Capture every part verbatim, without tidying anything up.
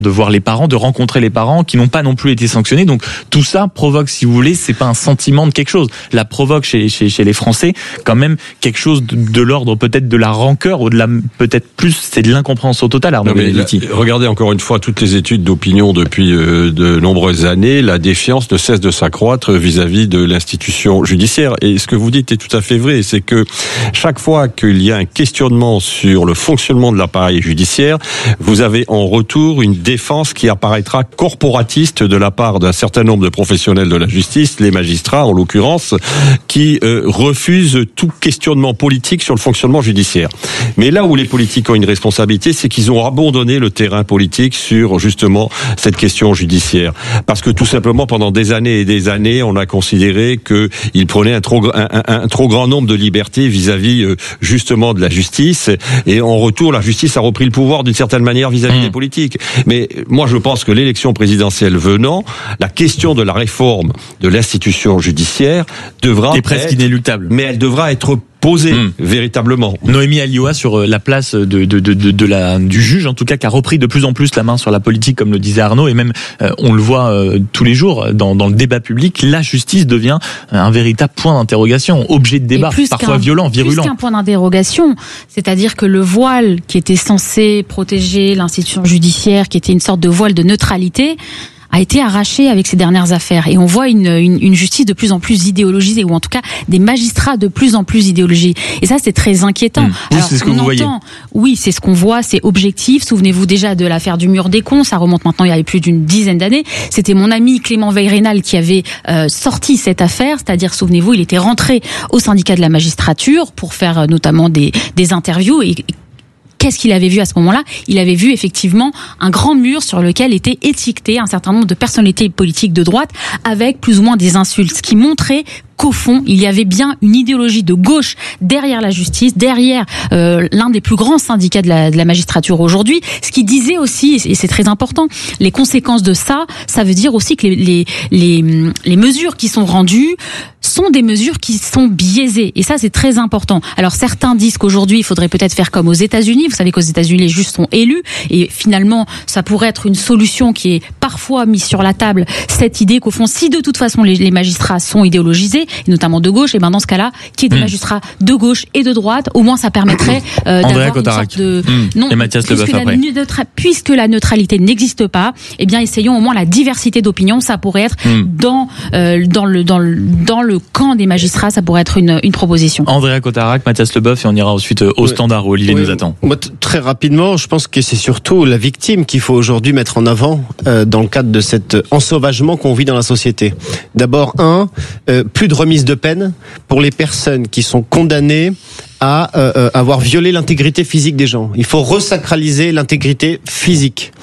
de voir les parents, de rencontrer les parents qui n'ont pas non plus été sanctionnés. Donc tout ça provoque, si vous voulez, c'est pas un sentiment de quelque chose. La provoque chez, chez, chez les Français quand même quelque chose de, de l'ordre peut-être de la rancœur, ou de la peut-être plus, c'est de l'incompréhension totale. Arnaud Benedetti. Regardez encore une fois toutes les études d'opinion depuis euh, de nombreuses années, la défiance ne cesse de s'accroître vis-à-vis de l'institution judiciaire. Et ce que vous dites est tout à fait vrai, c'est que chaque fois qu'il y a un questionnement sur le fonctionnement de l'appareil judiciaire, vous avez en retour une défense qui apparaîtra corporatiste de la part d'un certain nombre de professionnels de la justice, les magistrats en l'occurrence, qui euh, refusent tout questionnement politique sur le fonctionnement judiciaire. Mais là où les politiques ont une responsabilité, c'est qu'ils ont abandonné le terrain politique sur justement cette question judiciaire. Parce que tout simplement, pendant des années et des années, on a considéré qu'ils prenaient un trop, un, un, un trop grand nombre de libertés vis-à-vis euh, justement de la justice. Et en retour, la justice a repris le pouvoir d'une certaine manière vis-à-vis mmh. des politiques. Mais moi, je pense que l'élection présidentielle venant, la question de la réforme de l'institution judiciaire devra est presque être, inéluctable. Mais elle devra être posée mmh. véritablement. Noémie Alioua sur la place de, de, de, de, de la, du juge, en tout cas, qui a repris de plus en plus la main sur la politique, comme le disait Arnaud, et même euh, on le voit euh, tous les jours dans, dans le débat public, la justice devient un véritable point d'interrogation, objet de débat, parfois violent, virulent. Plus qu'un point d'interrogation, c'est-à-dire que le voile qui était censé protéger l'institution judiciaire, qui était une sorte de voile de neutralité, a été arraché avec ces dernières affaires. Et on voit une, une, une justice de plus en plus idéologisée, ou en tout cas des magistrats de plus en plus idéologisés. Et ça, c'est très inquiétant. Mmh. Alors, c'est ce que vous entend, voyez. Oui, c'est ce qu'on voit, c'est objectif. Souvenez-vous déjà de l'affaire du mur des cons, ça remonte maintenant il y a plus d'une dizaine d'années. C'était mon ami Clément Veil-Rénal qui avait euh, sorti cette affaire, c'est-à-dire, souvenez-vous, il était rentré au syndicat de la magistrature pour faire euh, notamment des, des interviews, et qu'est-ce qu'il avait vu à ce moment-là ? Il avait vu effectivement un grand mur sur lequel étaient étiquetés un certain nombre de personnalités politiques de droite avec plus ou moins des insultes, ce qui montrait qu'au fond, il y avait bien une idéologie de gauche derrière la justice, derrière euh, l'un des plus grands syndicats de la, de la magistrature aujourd'hui, ce qui disait aussi, et c'est très important, les conséquences de ça, ça veut dire aussi que les, les, les, les mesures qui sont rendues sont des mesures qui sont biaisées. Et ça, c'est très important. Alors, certains disent qu'aujourd'hui, il faudrait peut-être faire comme aux États-Unis. Vous savez qu'aux États-Unis, les juges sont élus. Et finalement, ça pourrait être une solution qui est parfois mise sur la table. Cette idée qu'au fond, si de toute façon, les, les magistrats sont idéologisés, et notamment de gauche, et ben dans ce cas-là, qu'il y ait des mmh. magistrats de gauche et de droite, au moins, ça permettrait euh, d'avoir une sorte de... Mmh. Non, et Mathias Leboeuf après. Neutra... Puisque la neutralité n'existe pas, eh bien, essayons au moins la diversité d'opinion. Ça pourrait être mmh. dans, euh, dans, le, dans, le, dans le camp des magistrats, ça pourrait être une, une proposition. Andrea Cotarac, Mathias Leboeuf, et on ira ensuite au oui. standard où Olivier oui. nous attend. Moi, t- très rapidement, je pense que c'est surtout la victime qu'il faut aujourd'hui mettre en avant euh, dans le cadre de cet ensauvagement qu'on vit dans la société. D'abord, un, euh, plus de remise de peine pour les personnes qui sont condamnées à euh, avoir violé l'intégrité physique des gens. Il faut resacraliser l'intégrité physique.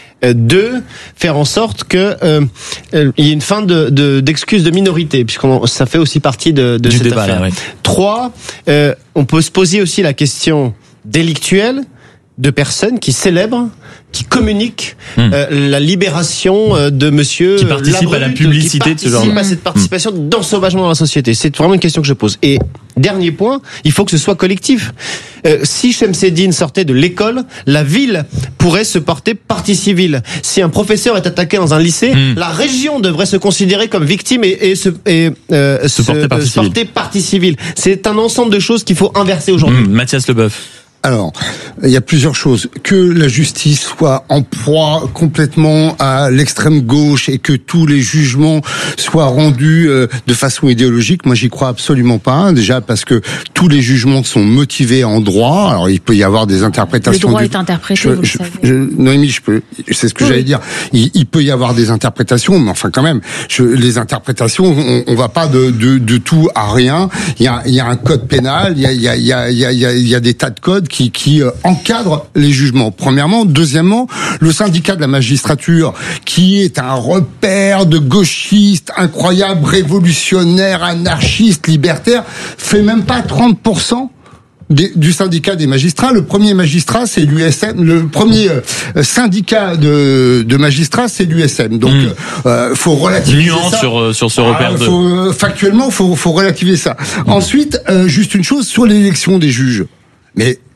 Deux, faire en sorte que euh, euh, il y ait une fin de, de d'excuses de minorité, puisqu'on ça fait aussi partie de, de du cette débat, affaire. Là, ouais. Trois, euh, on peut se poser aussi la question délictuelle de personnes qui célèbrent, qui communiquent mmh. euh, la libération euh, de monsieur qui participe Labrut, à la publicité de ce genre. Qui participe à cette participation mmh. d'ensauvagement dans la société. C'est vraiment une question que je pose. Et dernier point, il faut que ce soit collectif. Euh, si Chemseddine sortait de l'école, la ville pourrait se porter partie civile. Si un professeur est attaqué dans un lycée, mmh. la région devrait se considérer comme victime et, et, se, et euh, se, se porter, partie, se porter partie civile. C'est un ensemble de choses qu'il faut inverser aujourd'hui. Mmh. Mathias Leboeuf. Alors, il y a plusieurs choses. Que la justice soit en proie complètement à l'extrême gauche et que tous les jugements soient rendus euh, de façon idéologique, moi j'y crois absolument pas. Déjà parce que tous les jugements sont motivés en droit. Alors il peut y avoir des interprétations. Le droit du... est interprété, je, vous je, le savez. Je, Noémie, je peux, c'est ce que oui. j'allais dire. Il, il peut y avoir des interprétations, mais enfin quand même, je, les interprétations, on, on va pas de, de, de tout à rien. Il y a, il y a un code pénal, il y a, il y a, il y a, il y a, il y a des tas de codes qui, qui euh, encadrent les jugements. Premièrement, deuxièmement, le syndicat de la magistrature, qui est un repère de gauchistes incroyables, révolutionnaires, anarchistes, libertaires, fait même pas trente pour cent Des, du syndicat des magistrats. Le premier magistrat, c'est l'U S M. Le premier euh, syndicat de, de magistrats, c'est l'U S M. Donc, mmh. euh, faut relativiser Nuance ça. sur sur ce repère ah, de. Faut, euh, factuellement, faut faut relativiser ça. Mmh. Ensuite, euh, juste une chose sur l'élection des juges. Mais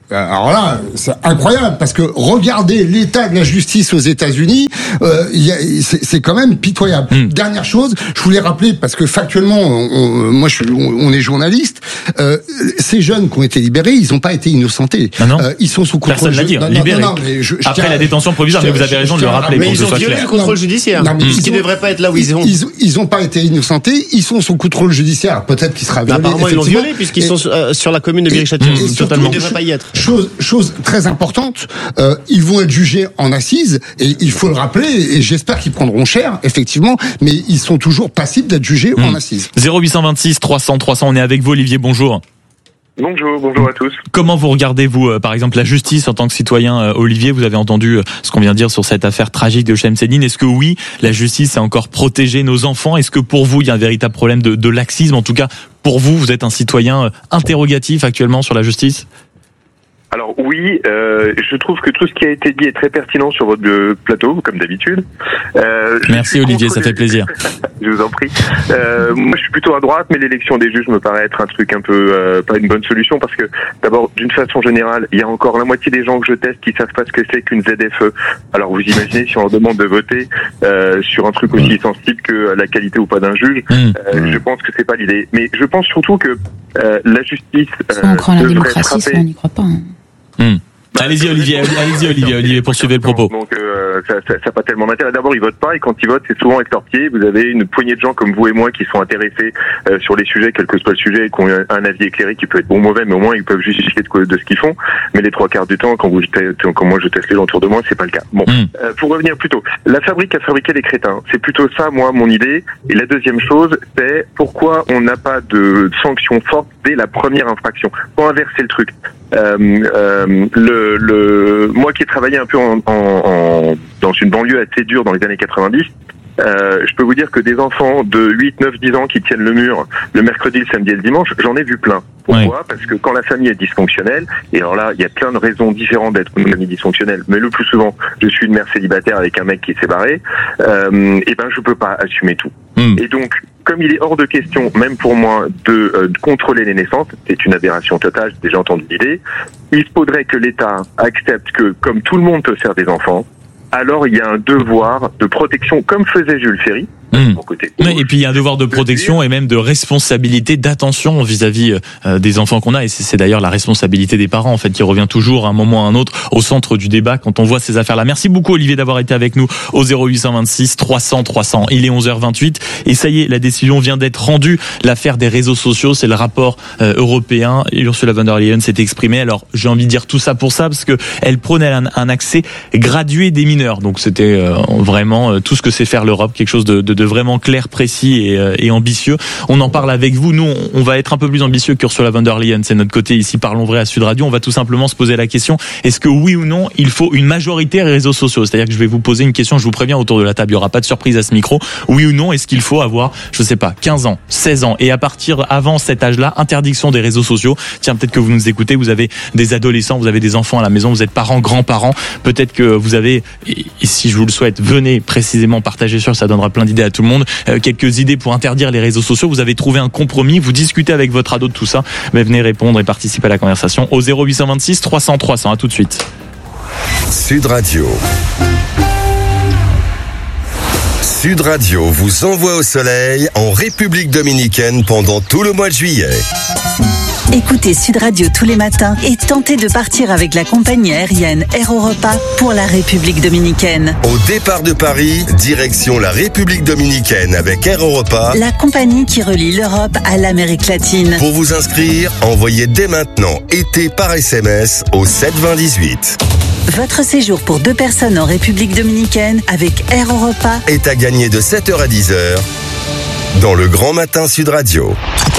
alors là, c'est incroyable parce que regardez l'état de la justice aux États-Unis, euh, y a, c'est, c'est quand même pitoyable. Mmh. Dernière chose, je voulais rappeler parce que factuellement, on, on, moi, je suis, on, on est journaliste. Euh, ces jeunes qui ont été libérés, ils n'ont pas été innocentés. Ah non. Euh, ils sont sous contrôle. Personne l'a dit. Non, libérés. Non, non, mais je, je Après tiens, la détention provisoire, mais vous avez raison de le rappeler. Mais pour ils que ce ont soit violé clair. le contrôle judiciaire. Non, mais ce qui ne devrait pas être là où ils iront. Ils, ils ont pas été innocentés. Ils sont sous contrôle judiciaire. Peut-être qu'ils sera violé. Apparemment, ils l'ont violé puisqu'ils sont euh, sur la commune de Viry-Châtillon. Et, et surtout, Totalement. Ils ne devraient pas y être. Chose, chose très importante, euh, ils vont être jugés en assises et il faut le rappeler et j'espère qu'ils prendront cher, effectivement, mais ils sont toujours passibles d'être jugés mmh. en assises. zéro huit cent vingt-six trois cents trois cents, on est avec vous, Olivier, bonjour. Bonjour, bonjour à tous. Comment vous regardez, vous, euh, par exemple, la justice en tant que citoyen, euh, Olivier? Vous avez entendu euh, ce qu'on vient de dire sur cette affaire tragique de Shemseddine. Est-ce que oui, la justice a encore protégé nos enfants? Est-ce que pour vous, il y a un véritable problème de, de laxisme? En tout cas, pour vous, vous êtes un citoyen euh, interrogatif actuellement sur la justice? Alors oui, euh, je trouve que tout ce qui a été dit est très pertinent sur votre euh, plateau, comme d'habitude. Euh, Merci Olivier, ça les... fait plaisir. Je vous en prie. Euh, moi, je suis plutôt à droite, mais l'élection des juges me paraît être un truc un peu euh, pas une bonne solution parce que d'abord, d'une façon générale, il y a encore la moitié des gens que je teste qui savent pas ce que c'est qu'une Z F E. Alors vous imaginez si on leur demande de voter euh, sur un truc aussi sensible que la qualité ou pas d'un juge, mmh. euh, je pense que c'est pas l'idée. Mais je pense surtout que euh, la justice. Soit on croit en la démocratie, soit on n'y croit pas. Hein. Mmh. Bah, allez-y Olivier, allez-y Olivier, Olivier, poursuivez le propos. Donc euh, ça, ça, ça n'a pas tellement d'intérêt. D'abord ils votent pas et quand ils votent c'est souvent avec leur pied. Vous avez une poignée de gens comme vous et moi qui sont intéressés euh, sur les sujets, quel que soit le sujet, et qui ont un avis éclairé qui peut être bon ou mauvais, mais au moins ils peuvent justifier de, de ce qu'ils font. Mais les trois quarts du temps, quand vous quand moi je teste les gens autour de moi, c'est pas le cas. Bon, mmh. euh, pour revenir plus tôt, la fabrique a fabriqué les crétins. C'est plutôt ça, moi, mon idée. Et la deuxième chose, c'est pourquoi on n'a pas de sanctions fortes dès la première infraction. Pour inverser le truc. Euh, euh, le, le, moi qui ai travaillé un peu en, en, en, dans une banlieue assez dure dans les années quatre-vingt-dix, euh, je peux vous dire que des enfants de huit, neuf, dix ans qui tiennent le mur le mercredi, le samedi et le dimanche, j'en ai vu plein. Pourquoi ? Oui. Parce que quand la famille est dysfonctionnelle, et alors là, il y a plein de raisons différentes d'être une famille dysfonctionnelle, mais le plus souvent, je suis une mère célibataire avec un mec qui est séparé, euh, et ben je peux pas assumer tout. Mmh. Et donc, comme il est hors de question, même pour moi, de, euh, de contrôler les naissances, c'est une aberration totale, j'ai déjà entendu l'idée, il faudrait que l'État accepte que, comme tout le monde peut faire des enfants, alors il y a un devoir de protection, comme faisait Jules Ferry. Mmh. Côté gauche, et puis il y a un devoir de protection et même de responsabilité, d'attention vis-à-vis euh, des enfants qu'on a, et c'est, c'est d'ailleurs la responsabilité des parents en fait qui revient toujours à un moment ou à un autre au centre du débat quand on voit ces affaires-là. Merci beaucoup Olivier d'avoir été avec nous au zéro huit cent vingt-six trois cents trois cents. Il est onze heures vingt-huit et ça y est, la décision vient d'être rendue. L'affaire des réseaux sociaux, c'est le rapport euh, européen. Et Ursula von der Leyen s'est exprimée. Alors j'ai envie de dire tout ça pour ça parce que elle prônait un, un accès gradué des mineurs. Donc c'était euh, vraiment euh, tout ce que sait faire l'Europe, quelque chose de, de de vraiment clair, précis et, euh, et ambitieux. On en parle avec vous. Nous, on, on va être un peu plus ambitieux qu'Ursula von der Leyen. C'est notre côté ici, Parlons Vrai à Sud Radio. On va tout simplement se poser la question, est-ce que oui ou non, il faut une majorité réseaux sociaux? C'est-à-dire que je vais vous poser une question, je vous préviens autour de la table, il n'y aura pas de surprise à ce micro. Oui ou non, est-ce qu'il faut avoir, je sais pas, quinze ans, seize ans et à partir avant cet âge-là, interdiction des réseaux sociaux? Tiens, peut-être que vous nous écoutez, vous avez des adolescents, vous avez des enfants à la maison, vous êtes parents, grands-parents. Peut-être que vous avez, et si je vous le souhaite, venez précisément partager sur, ça donnera plein d'idées à tout le monde. Euh, quelques idées pour interdire les réseaux sociaux. Vous avez trouvé un compromis, vous discutez avec votre ado de tout ça. Mais venez répondre et participer à la conversation au zéro huit cent vingt-six trois cents trois cents. À tout de suite. Sud Radio. Sud Radio vous envoie au soleil en République dominicaine pendant tout le mois de juillet. Écoutez Sud Radio tous les matins et tentez de partir avec la compagnie aérienne Air Europa pour la République dominicaine. Au départ de Paris, direction la République dominicaine avec Air Europa, la compagnie qui relie l'Europe à l'Amérique latine. Pour vous inscrire, envoyez dès maintenant été par S M S au sept vingt dix-huit. Votre séjour pour deux personnes en République dominicaine avec Air Europa est à gagner de sept heures à dix heures dans le Grand Matin Sud Radio.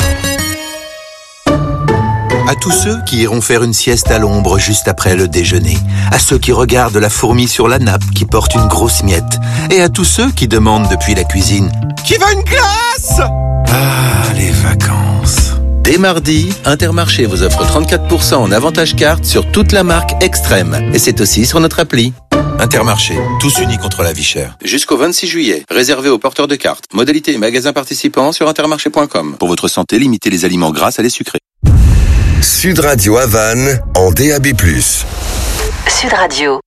À tous ceux qui iront faire une sieste à l'ombre juste après le déjeuner, à ceux qui regardent la fourmi sur la nappe qui porte une grosse miette, et à tous ceux qui demandent depuis la cuisine « Qui veut une glace ?» Ah, les vacances. Dès mardi, Intermarché vous offre trente-quatre pour cent en avantage carte sur toute la marque Extrême, et c'est aussi sur notre appli. Intermarché, tous unis contre la vie chère. Jusqu'au vingt-six juillet, réservé aux porteurs de cartes. Modalité et magasins participants sur intermarché point com. Pour votre santé, limitez les aliments gras à les sucrés. Sud Radio à Vannes en D A B plus. Sud Radio.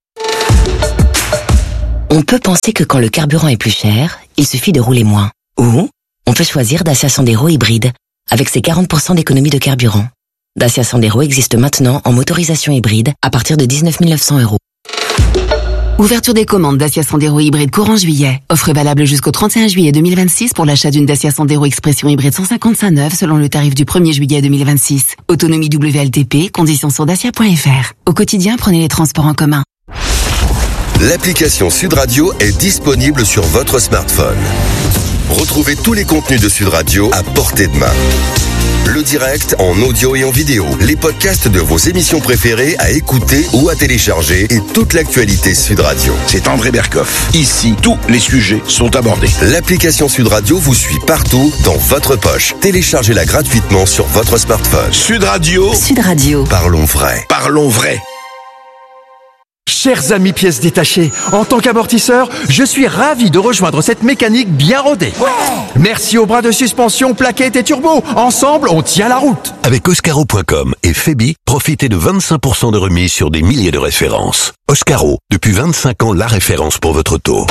On peut penser que quand le carburant est plus cher, il suffit de rouler moins. Ou on peut choisir Dacia Sandero hybride, avec ses quarante pour cent d'économie de carburant. Dacia Sandero existe maintenant en motorisation hybride à partir de dix-neuf mille neuf cents euros. Ouverture des commandes Dacia Sandero hybride courant juillet. Offre valable jusqu'au trente et un juillet deux mille vingt-six pour l'achat d'une Dacia Sandero Expression hybride cent cinquante-cinq neuve selon le tarif du premier juillet deux mille vingt-six. Autonomie W L T P, conditions sur dacia point f r. Au quotidien, prenez les transports en commun. L'application Sud Radio est disponible sur votre smartphone. Retrouvez tous les contenus de Sud Radio à portée de main. Le direct en audio et en vidéo, les podcasts de vos émissions préférées à écouter ou à télécharger et toute l'actualité Sud Radio. C'est André Berkoff. Ici, tous les sujets sont abordés. L'application Sud Radio vous suit partout dans votre poche. Téléchargez-la gratuitement sur votre smartphone. Sud Radio. Sud Radio. Parlons vrai. Parlons vrai. Chers amis pièces détachées, en tant qu'amortisseur, je suis ravi de rejoindre cette mécanique bien rodée. Ouais. Merci aux bras de suspension, plaquettes et turbo. Ensemble, on tient la route. Avec Oscaro point com et Febi, profitez de vingt-cinq pour cent de remise sur des milliers de références. Oscaro, depuis vingt-cinq ans, la référence pour votre auto.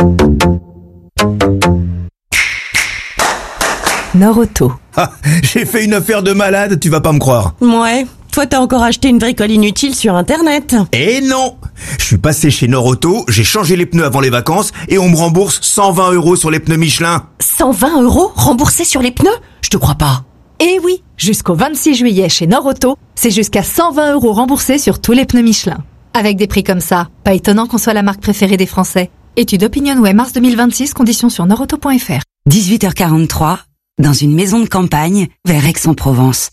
Nord Auto. Ah, j'ai fait une affaire de malade, tu vas pas me croire. Ouais. Toi, t'as encore acheté une bricole inutile sur Internet. Eh non! Je suis passé chez Nord Auto, j'ai changé les pneus avant les vacances et on me rembourse cent vingt euros sur les pneus Michelin. cent vingt euros remboursés sur les pneus? Je te crois pas. Eh oui, jusqu'au vingt-six juillet chez Nord Auto, c'est jusqu'à cent vingt euros remboursés sur tous les pneus Michelin. Avec des prix comme ça, pas étonnant qu'on soit la marque préférée des Français. Étude OpinionWay mars deux mille vingt-six, conditions sur nord auto point f r. dix-huit heures quarante-trois, dans une maison de campagne, vers Aix-en-Provence.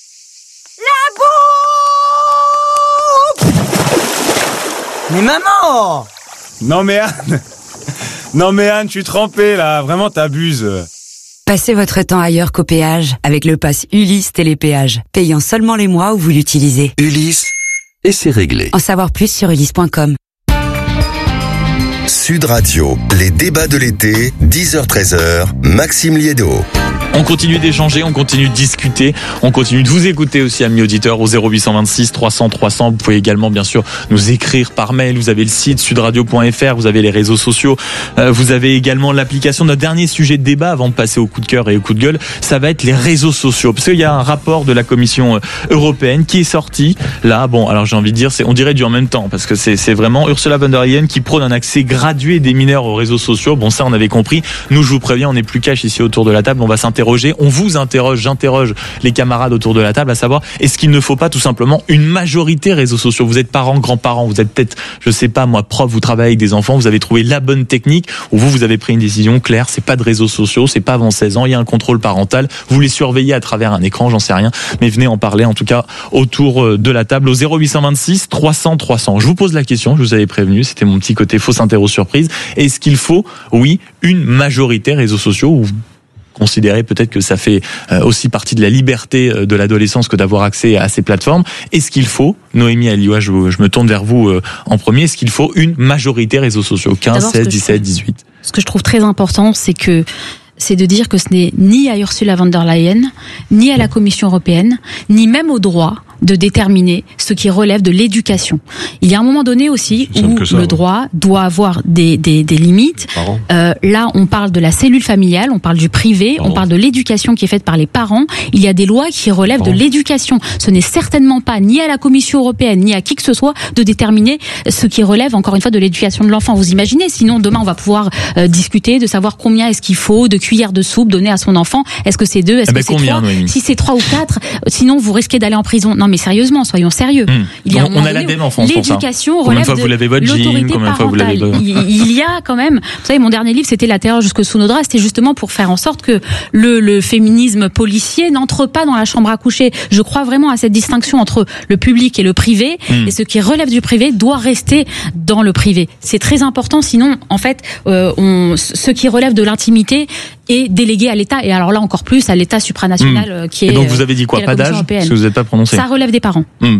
Mais maman! Non mais Anne! Non mais Anne, je suis trempé là, vraiment t'abuses. Passez votre temps ailleurs qu'au péage avec le pass Ulysse Télépéage, payant seulement les mois où vous l'utilisez. Ulysse, et c'est réglé. En savoir plus sur ulysse point com. Sud Radio, les débats de l'été, dix heures treize heures, Maxime Liédo. On continue d'échanger, on continue de discuter, on continue de vous écouter aussi, amis auditeurs, au zéro huit cent vingt-six trois cents trois cents. Vous pouvez également, bien sûr, nous écrire par mail. Vous avez le site sudradio point f r, vous avez les réseaux sociaux, euh, vous avez également l'application. Notre dernier sujet de débat, avant de passer au coup de cœur et au coup de gueule, ça va être les réseaux sociaux. Parce qu'il y a un rapport de la Commission européenne qui est sorti. Là, bon, alors j'ai envie de dire, c'est, on dirait du en même temps, parce que c'est, c'est vraiment Ursula von der Leyen qui prône un accès gradué des mineurs aux réseaux sociaux. Bon, ça, on avait compris. Nous, je vous préviens, on n'est plus cash ici autour de la table. On va s'interroger. On vous interroge, j'interroge les camarades autour de la table à savoir, est-ce qu'il ne faut pas tout simplement une majorité réseaux sociaux? Vous êtes parents, grands-parents, vous êtes peut-être, je sais pas moi, prof, vous travaillez avec des enfants, vous avez trouvé la bonne technique, ou vous, vous avez pris une décision claire, c'est pas de réseaux sociaux, c'est pas avant seize ans, il y a un contrôle parental, vous les surveillez à travers un écran, j'en sais rien, mais venez en parler en tout cas autour de la table au zéro huit cent vingt-six trois cents trois cents. Je vous pose la question, je vous avais prévenu, c'était mon petit côté fausse interro surprise. Est-ce qu'il faut, oui, une majorité réseaux sociaux, ou considérer peut-être que ça fait aussi partie de la liberté de l'adolescence que d'avoir accès à ces plateformes. Est-ce qu'il faut, Noémie Alioua, je, je me tourne vers vous en premier, est-ce qu'il faut une majorité réseaux sociaux, quinze, seize, dix-sept, dix-huit? Ce que je trouve très important, c'est que c'est de dire que ce n'est ni à Ursula von der Leyen, ni à la Commission européenne, ni même au droit de déterminer ce qui relève de l'éducation. Il y a un moment donné aussi où ça, le ouais. droit doit avoir des, des, des limites. Euh, là, on parle de la cellule familiale, on parle du privé, Pardon. on parle de l'éducation qui est faite par les parents. Il y a des lois qui relèvent Pardon. de l'éducation. Ce n'est certainement pas ni à la Commission européenne, ni à qui que ce soit de déterminer ce qui relève, encore une fois, de l'éducation de l'enfant. Vous imaginez? Sinon, demain, on va pouvoir euh, discuter de savoir combien est-ce qu'il faut de cuillères de soupe donner à son enfant. Est-ce que c'est deux? Est-ce eh ben que c'est combien, trois Noémie? Si c'est trois ou quatre, sinon vous risquez d'aller en prison. Non, mais sérieusement, soyons sérieux. Mmh. Il y a on, on a l'ADEME en France pour ça. L'éducation relève de l'autorité parentale. Il, il y a quand même, vous savez, mon dernier livre, c'était La terreur jusque sous nos draps. C'était justement pour faire en sorte que le, le féminisme policier n'entre pas dans la chambre à coucher. Je crois vraiment à cette distinction entre le public et le privé. Mmh. Et ce qui relève du privé doit rester dans le privé. C'est très important. Sinon, en fait, euh, on, ce qui relève de l'intimité est délégué à l'État. Et alors là, encore plus à l'État supranational mmh. qui est. Et donc vous avez dit quoi? Pas d'âge? Parce que vous n'êtes pas prononcé. Ça relève des parents. Mmh. Donc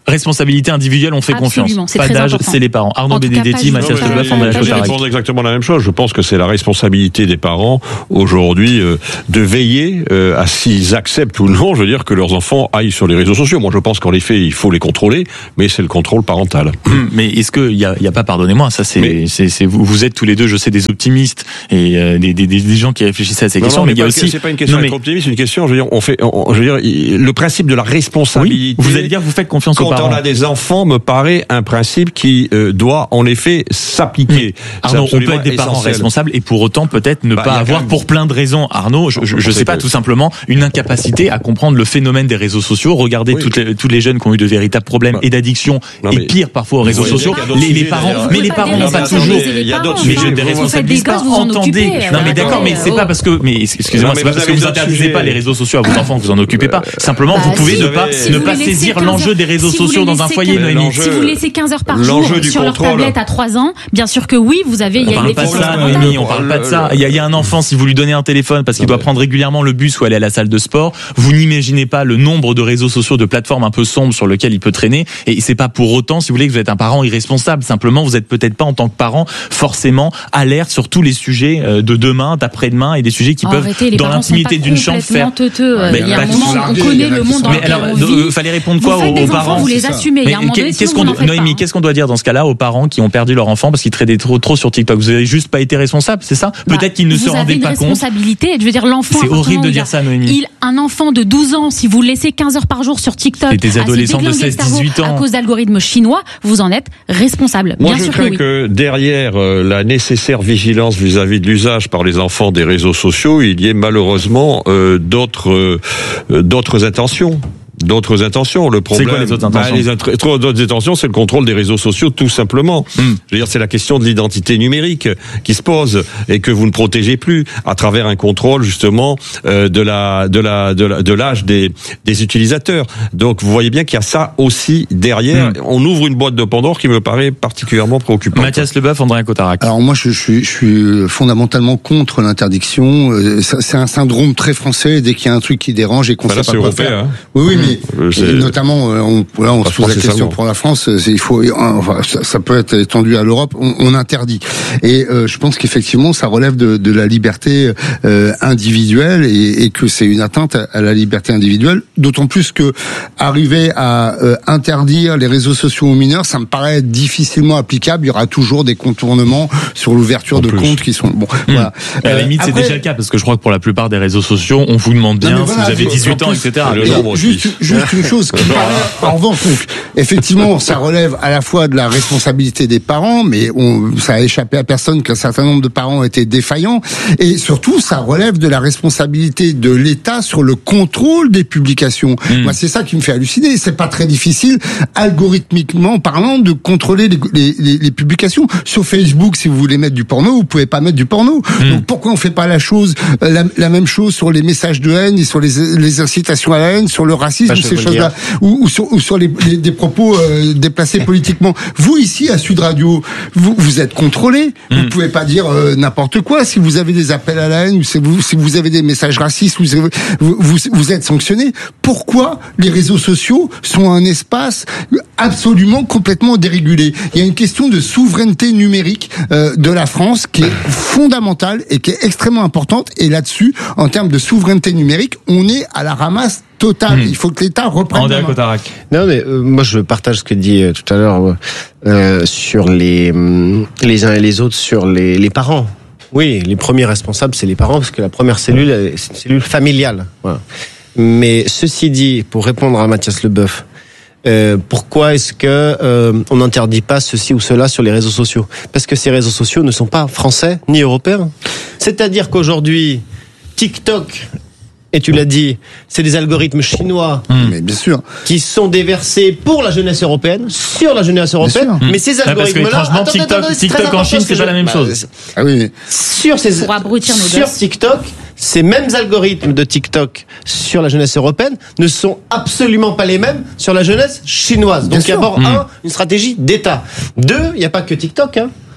Responsabilité individuelle, on fait Absolument, confiance. Pas d'âge, c'est les parents. Arnaud Benedetti, Mathias Leboeuf, Andréa Cotarac. Je vais répondre exactement la même chose. Je pense que c'est la responsabilité des parents aujourd'hui euh, de veiller euh, à s'ils acceptent ou non, je veux dire, que leurs enfants aillent sur les réseaux sociaux. Moi, je pense qu'en effet, il faut les contrôler, mais c'est le contrôle parental. Mais est-ce qu'il y a, y a pas, pardonnez-moi, ça c'est, mais... c'est, c'est vous, vous êtes tous les deux, je sais, des optimistes et euh, des, des, des gens qui réfléchissent à ces non, questions, non, mais il y a aussi. C'est pas une question d'être optimiste, c'est une question. Je veux dire, on fait, on, je veux dire, le principe de la responsabilité. Oui, vous allez dire, que vous faites confiance aux parents. Quand on a des enfants, me paraît un principe qui euh, doit en effet s'appliquer. Arnaud, on peut être des parents essentiel. responsables et pour autant peut-être ne bah, pas avoir, même... pour plein de raisons, Arnaud, je, je, je sais pas, tout simplement une incapacité à comprendre le phénomène des réseaux sociaux. Regardez oui. toutes les, tous les jeunes qui ont eu de véritables problèmes bah. et d'addiction non, et pire parfois aux réseaux sociaux. Les, les parents, mais les parents n'ont pas toujours. Il y a d'autres sujets. Je ne déresponsabilise pas. Entendez. Non mais d'accord, mais c'est pas parce que, mais excusez-moi, c'est pas parce que vous interdisez pas les réseaux sociaux à vos enfants que vous en occupez pas. Simplement, vous pouvez ne pas ne pas saisir l'enjeu des réseaux sociaux dans un foyer, Noémie. Si vous laissez quinze heures par jour sur leur tablette à trois ans, bien sûr que oui, vous avez. On parle pas de ça, Noémie, on parle pas de ça. Il y, a, il y a un enfant, si vous lui donnez un téléphone parce qu'il doit prendre régulièrement le bus ou aller à la salle de sport, vous n'imaginez pas le nombre de réseaux sociaux, de plateformes un peu sombres sur lesquelles il peut traîner. Et c'est pas pour autant, si vous voulez, que vous êtes un parent irresponsable. Simplement, vous êtes peut-être pas en tant que parent forcément alerte sur tous les sujets de demain, d'après-demain et des sujets qui peuvent, Arrêtez, dans l'intimité d'une chambre, faire. Teuteux. Mais il y a un moment, on connaît le monde dans lequel on vit. Il fallait répondre quoi aux parents? Vous les assumez. Qu'est-ce qu'on Noémie, qu'est-ce qu'on doit dire dans ce cas-là aux parents qui ont perdu leur enfant parce qu'ils traînaient trop, trop sur TikTok? Vous avez juste pas été responsable, c'est ça? Bah, peut-être qu'ils ne se rendaient pas compte. Vous avez une responsabilité. Je veux dire, l'enfant. C'est horrible de dire ça, Noémie. Il, un enfant de douze ans, si vous le laissez quinze heures par jour sur TikTok, et des adolescents de seize dix-huit ans, à cause d'algorithmes chinois, vous en êtes responsable. Moi, Bien je sûr crains que, oui. que derrière euh, la nécessaire vigilance vis-à-vis de l'usage par les enfants des réseaux sociaux, il y ait malheureusement euh, d'autres euh, d'autres intentions. D'autres intentions. Le problème, c'est quoi les autres intentions? Bah, les int- d'autres intentions, c'est le contrôle des réseaux sociaux, tout simplement. Mm. Je veux dire, c'est la question de l'identité numérique qui se pose et que vous ne protégez plus à travers un contrôle justement euh, de la de la de la de l'âge des des utilisateurs. Donc, vous voyez bien qu'il y a ça aussi derrière. Mm. On ouvre une boîte de Pandore qui me paraît particulièrement préoccupante. Mathias Leboeuf, Andréa Cotarac. Alors moi, je, je suis je suis fondamentalement contre l'interdiction. C'est un syndrome très français. Dès qu'il y a un truc qui dérange et qu'on bah sait pas quoi faire. Hein. Oui, oui, mais et notamment, on, là, on se pose la question pour la France. Il faut, enfin, ça, ça peut être étendu à l'Europe. On, on interdit. Et euh, je pense qu'effectivement, ça relève de, de la liberté euh, individuelle et, et que c'est une atteinte à, à la liberté individuelle. D'autant plus que arriver à euh, interdire les réseaux sociaux aux mineurs, ça me paraît difficilement applicable. Il y aura toujours des contournements sur l'ouverture en de plus. comptes qui sont bon. Mmh. Voilà. À la limite, euh, c'est déjà le cas parce que je crois que pour la plupart des réseaux sociaux, on vous demande bien non, voilà, si vous avez dix-huit ans, et cetera. Juste, juste une chose qui paraît, en revanche, donc, effectivement, ça relève à la fois de la responsabilité des parents, mais on, ça a échappé à personne qu'un certain nombre de parents étaient défaillants, et surtout, ça relève de la responsabilité de l'État sur le contrôle des publications. Mmh. Moi, c'est ça qui me fait halluciner. C'est pas très difficile, algorithmiquement parlant, de contrôler les, les, les, les publications. Sur Facebook, si vous voulez mettre du porno, vous pouvez pas mettre du porno. Mmh. Donc, pourquoi on fait pas la chose, la, la même chose sur les messages de haine et sur les, les incitations à la haine, sur le racisme, ces choses-là, ou, ou sur, ou sur les, les, des propos euh, déplacés politiquement. Vous, ici, à Sud Radio, vous, vous êtes contrôlés. Mmh. Vous pouvez pas dire euh, n'importe quoi. Si vous avez des appels à la haine, ou si vous, si vous avez des messages racistes, vous, vous, vous, vous êtes sanctionné. Pourquoi les réseaux sociaux sont un espace absolument complètement dérégulé? Il y a une question de souveraineté numérique euh, de la France qui est fondamentale et qui est extrêmement importante. Et là-dessus, en termes de souveraineté numérique, on est à la ramasse totale. Mmh. Il faut que l'État reprenne. Andréa Cotarac. Non, mais euh, moi je partage ce que dit euh, tout à l'heure euh, sur les euh, les uns et les autres sur les les parents. Oui, les premiers responsables c'est les parents parce que la première cellule c'est une cellule familiale. Voilà. Mais ceci dit, pour répondre à Mathias Leboeuf, euh, pourquoi est-ce que euh, on n'interdit pas ceci ou cela sur les réseaux sociaux? Parce que ces réseaux sociaux ne sont pas français ni européens. C'est-à-dire qu'aujourd'hui, TikTok, et tu l'as dit, c'est des algorithmes chinois, mmh. mais bien sûr, qui sont déversés pour la jeunesse européenne, sur la jeunesse européenne. Mais ces algorithmes-là, ah, franchement, attends, TikTok, attends, TikTok en Chine, c'est pas la même chose. Ah oui. Sur ces, pour abrutir nos sur TikTok, ces mêmes algorithmes de TikTok sur la jeunesse européenne ne sont absolument pas les mêmes sur la jeunesse chinoise. Donc, d'abord, mmh. un, une stratégie d'État. Deux, il n'y a pas que TikTok, hein.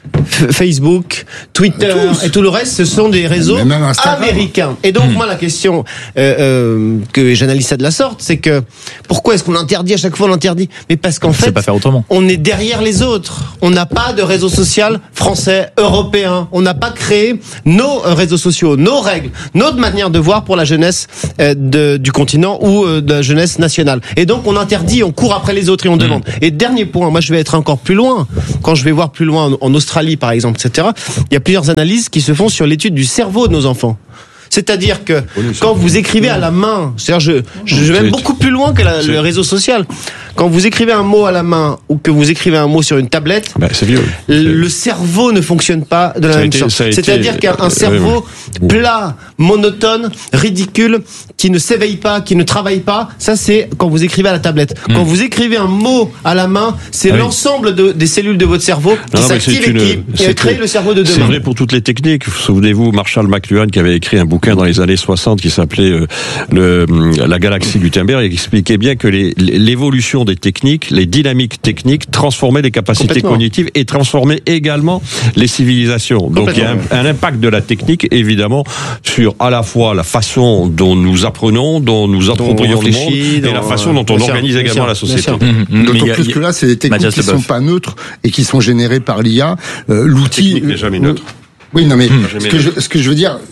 Facebook, Twitter et tout le reste, ce sont des réseaux américains. Et donc, mmh. moi, la question euh, euh, que j'analyse ça de la sorte, c'est que pourquoi est-ce qu'on interdit à chaque fois on interdit? Mais parce qu'en fait, pas faire autrement. On est derrière les autres. On n'a pas de réseau social français, européen. On n'a pas créé nos réseaux sociaux, nos règles, notre manière de voir pour la jeunesse euh, de, du continent ou euh, de la jeunesse nationale. Et donc, on interdit, on court après les autres et on mmh. demande. Et dernier point, moi, je vais être encore plus loin. Quand je vais voir plus loin en, en Australie, par exemple, et cetera, il y a plusieurs analyses qui se font sur l'étude du cerveau de nos enfants. C'est-à-dire que quand vous écrivez à la main, c'est-à-dire je, je, je vais même beaucoup plus loin que la, le réseau social. Quand vous écrivez un mot à la main ou que vous écrivez un mot sur une tablette, bah, c'est vieux. le cerveau ne fonctionne pas de la même sorte. C'est-à-dire qu'un un cerveau euh, plat, monotone, ridicule, qui ne s'éveille pas, qui ne travaille pas, ça c'est quand vous écrivez à la tablette. Mmh. Quand vous écrivez un mot à la main, c'est ah oui. l'ensemble de, des cellules de votre cerveau qui s'activent et qui, qui crée le cerveau de demain. C'est vrai pour toutes les techniques. Souvenez-vous, Marshall McLuhan qui avait écrit un bouquin dans les années soixante qui s'appelait euh, le, la galaxie Gutenberg et qui expliquait bien que les, l'évolution des techniques, les dynamiques techniques transformaient les capacités cognitives et transformaient également les civilisations. Donc il y a un, un impact de la technique évidemment sur à la fois la façon dont nous apprenons, dont nous approprions le monde et la façon dont on sûr, organise également sûr, la société. Mmh, D'autant plus a, que là, c'est des techniques qui ne sont pas neutres et qui sont générées par l'I A. Euh, l'outil la technique n'est jamais neutre. Oui, non, mais mmh. ce, que je, ce que je veux dire,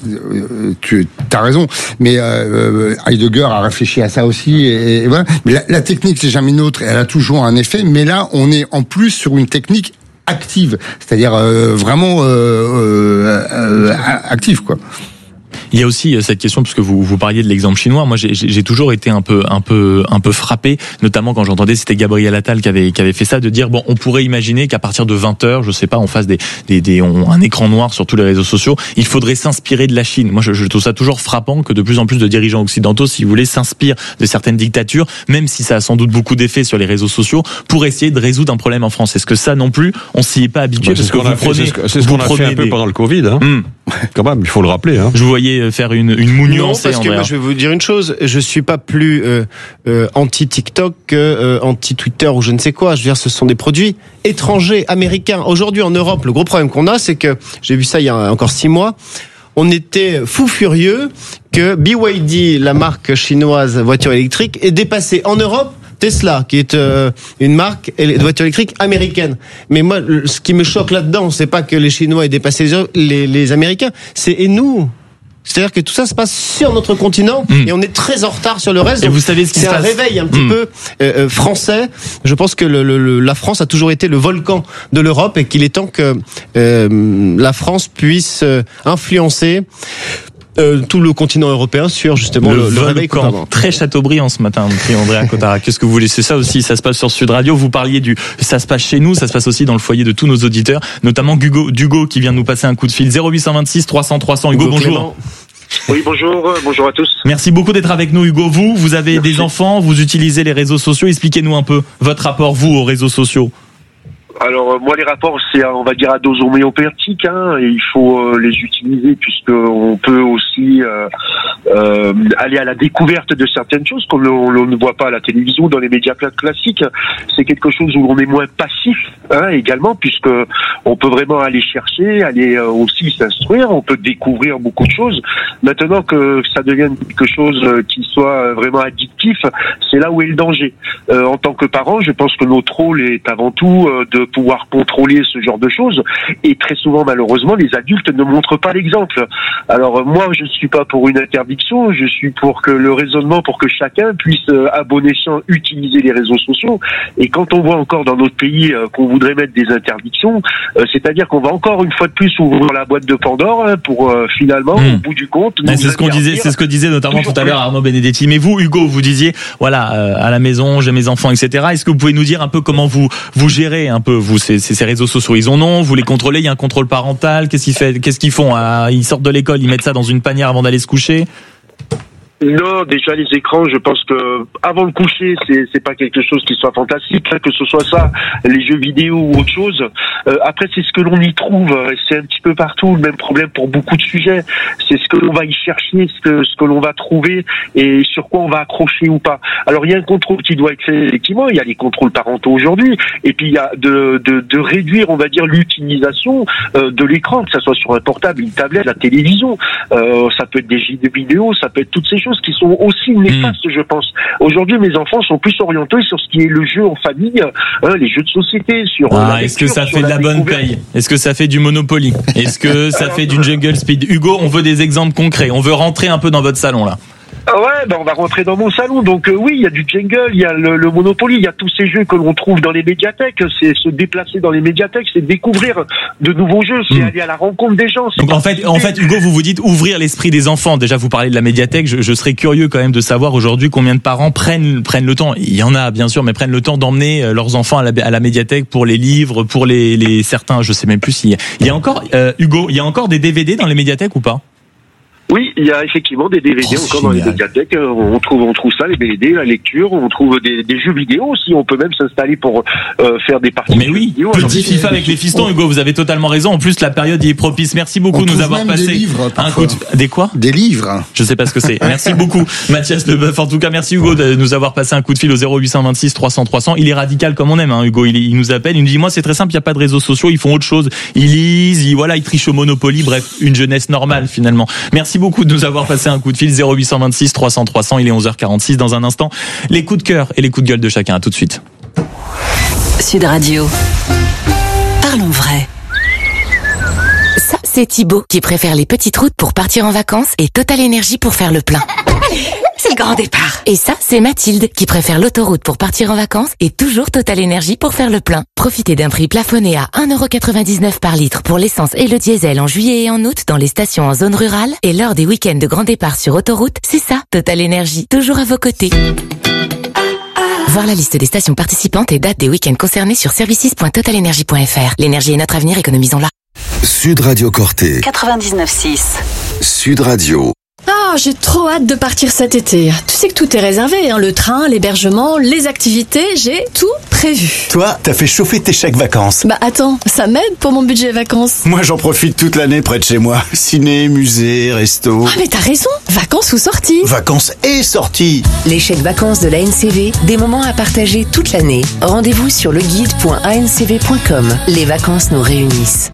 tu as raison, mais euh, Heidegger a réfléchi à ça aussi, et, et voilà. Mais la, la technique, c'est jamais neutre, elle a toujours un effet, mais là, on est en plus sur une technique active, c'est-à-dire euh, vraiment euh, euh, euh, active, quoi. Il y a aussi cette question, puisque vous vous parliez de l'exemple chinois. Moi, j'ai, j'ai toujours été un peu, un peu, un peu frappé, notamment quand j'entendais, c'était Gabriel Attal qui avait, qui avait fait ça, de dire bon, on pourrait imaginer qu'à partir de vingt heures, je sais pas, on fasse des, des, des on, un écran noir sur tous les réseaux sociaux. Il faudrait s'inspirer de la Chine. Moi, je, je trouve ça toujours frappant que de plus en plus de dirigeants occidentaux, si vous voulez, s'inspirent de certaines dictatures, même si ça a sans doute beaucoup d'effets sur les réseaux sociaux, pour essayer de résoudre un problème en France. Est-ce que ça non plus, on s'y est pas habitué? Bah, c'est, ce qu'on a fait, c'est ce, c'est ce qu'on a fait un peu des... pendant le Covid. Hein. Mmh. Quand même, il faut le rappeler. Hein. Je vous voyais faire une, une moue nuancée. Non, parce que moi, je vais vous dire une chose. Je suis pas plus euh, euh, anti-TikTok que euh, anti-Twitter ou je ne sais quoi. Je veux dire, ce sont des produits étrangers, américains. Aujourd'hui, en Europe, le gros problème qu'on a, c'est que j'ai vu ça il y a encore six mois. On était fou furieux que B Y D, la marque chinoise voiture électrique, ait dépassé en Europe Tesla, qui est euh, une marque de voiture électrique américaine. Mais moi, ce qui me choque là-dedans, c'est pas que les Chinois aient dépassé les, les Américains, c'est et nous. C'est-à-dire que tout ça se passe sur notre continent mmh. et on est très en retard sur le reste. Et vous savez ce qui c'est se un passe. réveil un petit mmh. peu euh, français. Je pense que le, le, la France a toujours été le volcan de l'Europe et qu'il est temps que euh, la France puisse euh, influencer Euh, tout le continent européen sur justement le, le, le réveil volcan. Très Chateaubriand ce matin, Andrea Cotara. Qu'est-ce que vous voulez? C'est ça aussi, ça se passe sur Sud Radio. Vous parliez du, ça se passe chez nous, ça se passe aussi dans le foyer de tous nos auditeurs, notamment Hugo, Hugo qui vient de nous passer un coup de fil. zéro huit cent vingt-six trois cents trois cents. Hugo, Hugo bonjour. Clément. Oui, bonjour, bonjour à tous. Merci beaucoup d'être avec nous, Hugo. Vous, vous avez Merci. des enfants, vous utilisez les réseaux sociaux. Expliquez-nous un peu votre rapport, vous, aux réseaux sociaux. Alors moi les rapports c'est on va dire à dose homéopathique hein, et il faut euh, les utiliser puisque on peut aussi euh, euh, aller à la découverte de certaines choses qu'on on ne voit pas à la télévision ou dans les médias classiques. C'est quelque chose où on est moins passif hein, également puisque on peut vraiment aller chercher, aller euh, aussi s'instruire, on peut découvrir beaucoup de choses. Maintenant que ça devienne quelque chose qui soit vraiment addictif, c'est là où est le danger. Euh, en tant que parent, je pense que notre rôle est avant tout euh, de pouvoir contrôler ce genre de choses et très souvent malheureusement les adultes ne montrent pas l'exemple. Alors moi je ne suis pas pour une interdiction, je suis pour que le raisonnement pour que chacun puisse euh, à bon escient utiliser les réseaux sociaux et quand on voit encore dans notre pays euh, qu'on voudrait mettre des interdictions, euh, c'est-à-dire qu'on va encore une fois de plus ouvrir la boîte de Pandore hein, pour euh, finalement mmh. au bout du compte c'est ce qu'on disait, c'est ce que disait notamment tout à l'heure Arnaud Benedetti. Mais vous Hugo, vous disiez voilà euh, à la maison j'ai mes enfants et cetera. Est-ce que vous pouvez nous dire un peu comment vous vous gérez un peu vous ces, ces réseaux sociaux? Ils en ont, vous les contrôlez, il y a un contrôle parental. Qu'est-ce qu'ils fait, qu'est-ce qu'ils font? Ils sortent de l'école, ils mettent ça dans une panière avant d'aller se coucher? Non, déjà les écrans, je pense que avant le coucher, c'est c'est pas quelque chose qui soit fantastique, hein, que ce soit ça, les jeux vidéo ou autre chose. Euh, après, c'est ce que l'on y trouve, c'est un petit peu partout le même problème pour beaucoup de sujets. C'est ce que l'on va y chercher, ce que ce que l'on va trouver et sur quoi on va accrocher ou pas. Alors il y a un contrôle qui doit être fait effectivement. Il y a les contrôles parentaux aujourd'hui, et puis il y a de de, de réduire, on va dire, l'utilisation euh, de l'écran, que ça soit sur un portable, une tablette, la télévision. Euh, ça peut être des jeux vidéo, ça peut être toutes ces choses qui sont aussi néfastes, mmh. je pense. Aujourd'hui, mes enfants sont plus orientés sur ce qui est le jeu en famille, hein, les jeux de société, sur ah, la est-ce lecture, que ça fait de la, la bonne paye? Est-ce que ça fait du Monopoly? Est-ce que ça fait du Jungle Speed? Hugo, on veut des exemples concrets. On veut rentrer un peu dans votre salon, là. Ah ouais, ben on va rentrer dans mon salon. Donc euh, oui, il y a du Jungle, il y a le, le Monopoly, il y a tous ces jeux que l'on trouve dans les médiathèques. C'est se déplacer dans les médiathèques, c'est découvrir de nouveaux jeux, c'est mmh. aller à la rencontre des gens. Donc en fait, en fait, Hugo, vous vous dites ouvrir l'esprit des enfants. Déjà, vous parlez de la médiathèque. Je, je serais curieux quand même de savoir aujourd'hui combien de parents prennent prennent le temps. Il y en a bien sûr, mais prennent le temps d'emmener leurs enfants à la, à la médiathèque pour les livres, pour les, les certains. Je sais même plus s'il y a, il y a encore euh, Hugo, il y a encore des D V D dans les médiathèques ou pas? Oui, il y a effectivement des D V D oh, encore génial. Dans les médiathèques. On trouve, on trouve ça, les D V D, la lecture. On trouve des, des jeux vidéo aussi. On peut même s'installer pour euh, faire des parties. Mais oui, vidéo. Petit FIFA avec les fistons, Hugo. Vous avez totalement raison. En plus, la période y est propice. Merci beaucoup de nous avoir passé des livres, un coup de... Des quoi? Des livres. Je sais pas ce que c'est. Merci beaucoup, Mathias Leboeuf. En tout cas, merci Hugo de nous avoir passé un coup de fil au zéro huit cent vingt-six trois cents trois cents. Il est radical comme on aime, hein, Hugo. Il, il nous appelle. Il nous dit, moi, c'est très simple. Il y a pas de réseaux sociaux. Ils font autre chose. Ils lisent. Ils, voilà, ils trichent au Monopoly. Bref, une jeunesse normale finalement. Merci beaucoup de nous avoir passé un coup de fil. Zéro huit cent vingt-six trois cents trois cents. Il est onze heures quarante-six. Dans un instant, les coups de cœur et les coups de gueule de chacun. À tout de suite. Sud Radio. Parlons vrai. Ça, c'est Thibaut qui préfère les petites routes pour partir en vacances et Total Énergie pour faire le plein. C'est le grand départ. Et ça, c'est Mathilde qui préfère l'autoroute pour partir en vacances et toujours Total Énergie pour faire le plein. Profitez d'un prix plafonné à un euro quatre-vingt-dix-neuf par litre pour l'essence et le diesel en juillet et en août dans les stations en zone rurale et lors des week-ends de grand départ sur autoroute. C'est ça, Total Énergie, toujours à vos côtés. Voir la liste des stations participantes et dates des week-ends concernés sur services point total énergie point f r. L'énergie est notre avenir, économisons-la. Sud Radio Corté. quatre-vingt-dix-neuf six. Sud Radio. Ah, j'ai trop hâte de partir cet été. Tu sais que tout est réservé, hein, le train, l'hébergement, les activités, j'ai tout prévu. Toi, t'as fait chauffer tes chèques vacances. Bah attends, ça m'aide pour mon budget vacances. Moi, j'en profite toute l'année près de chez moi. Ciné, musée, resto. Ah mais t'as raison, vacances ou sorties. Vacances et sorties. Les chèques vacances de l'A N C V, des moments à partager toute l'année. Rendez-vous sur leguide point a n c v point com. Les vacances nous réunissent.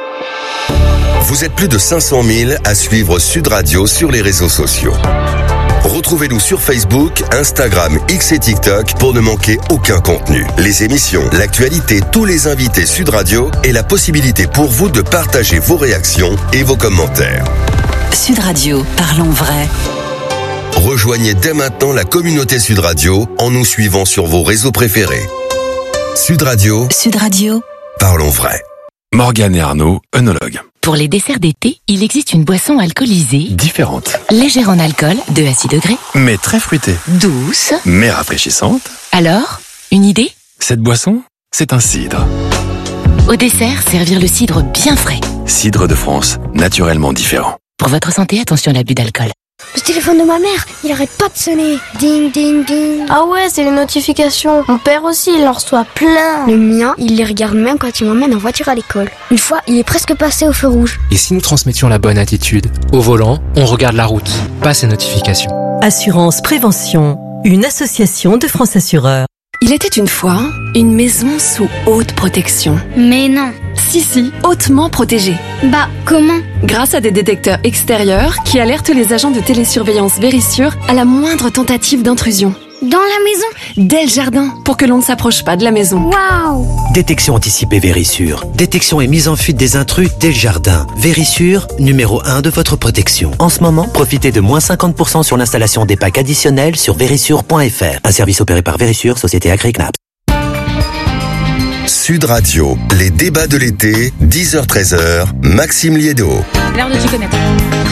Vous êtes plus de cinq cent mille à suivre Sud Radio sur les réseaux sociaux. Retrouvez-nous sur Facebook, Instagram, X et TikTok pour ne manquer aucun contenu. Les émissions, l'actualité, tous les invités Sud Radio et la possibilité pour vous de partager vos réactions et vos commentaires. Sud Radio, parlons vrai. Rejoignez dès maintenant la communauté Sud Radio en nous suivant sur vos réseaux préférés. Sud Radio. Sud Radio. Parlons vrai. Morgane et Arnaud, œnologues. Pour les desserts d'été, il existe une boisson alcoolisée Différente. légère en alcool, deux à six degrés, Mais très fruitée. douce. Mais rafraîchissante. Alors, une idée? Cette boisson, c'est un cidre. Au dessert, servir le cidre bien frais. Cidre de France, naturellement différent. Pour votre santé, attention à l'abus d'alcool. Le téléphone de ma mère, il arrête pas de sonner. Ding, ding, ding. Ah ouais, c'est les notifications. Mon père aussi, il en reçoit plein. Le mien, il les regarde même quand il m'emmène en voiture à l'école. Une fois, il est presque passé au feu rouge. Et si nous transmettions la bonne attitude? Au volant, on regarde la route, pas ces notifications. Assurance Prévention, une association de France Assureurs. Il était une fois une maison sous haute protection. Mais non. Si, si, hautement protégée. Bah, comment? Grâce à des détecteurs extérieurs qui alertent les agents de télésurveillance Vérissure à la moindre tentative d'intrusion. Dans la maison? Dès le jardin, pour que l'on ne s'approche pas de la maison. Waouh! Détection anticipée Vérissure. Détection et mise en fuite des intrus dès le jardin. Vérissure, numéro un de votre protection. En ce moment, profitez de moins cinquante pour cent sur l'installation des packs additionnels sur vérissure point f r. Un service opéré par Vérissure, société Agri-Knapp. Sud Radio, les débats de l'été, dix heures treize heures, Maxime Liédo. L'heure de t'y connaître.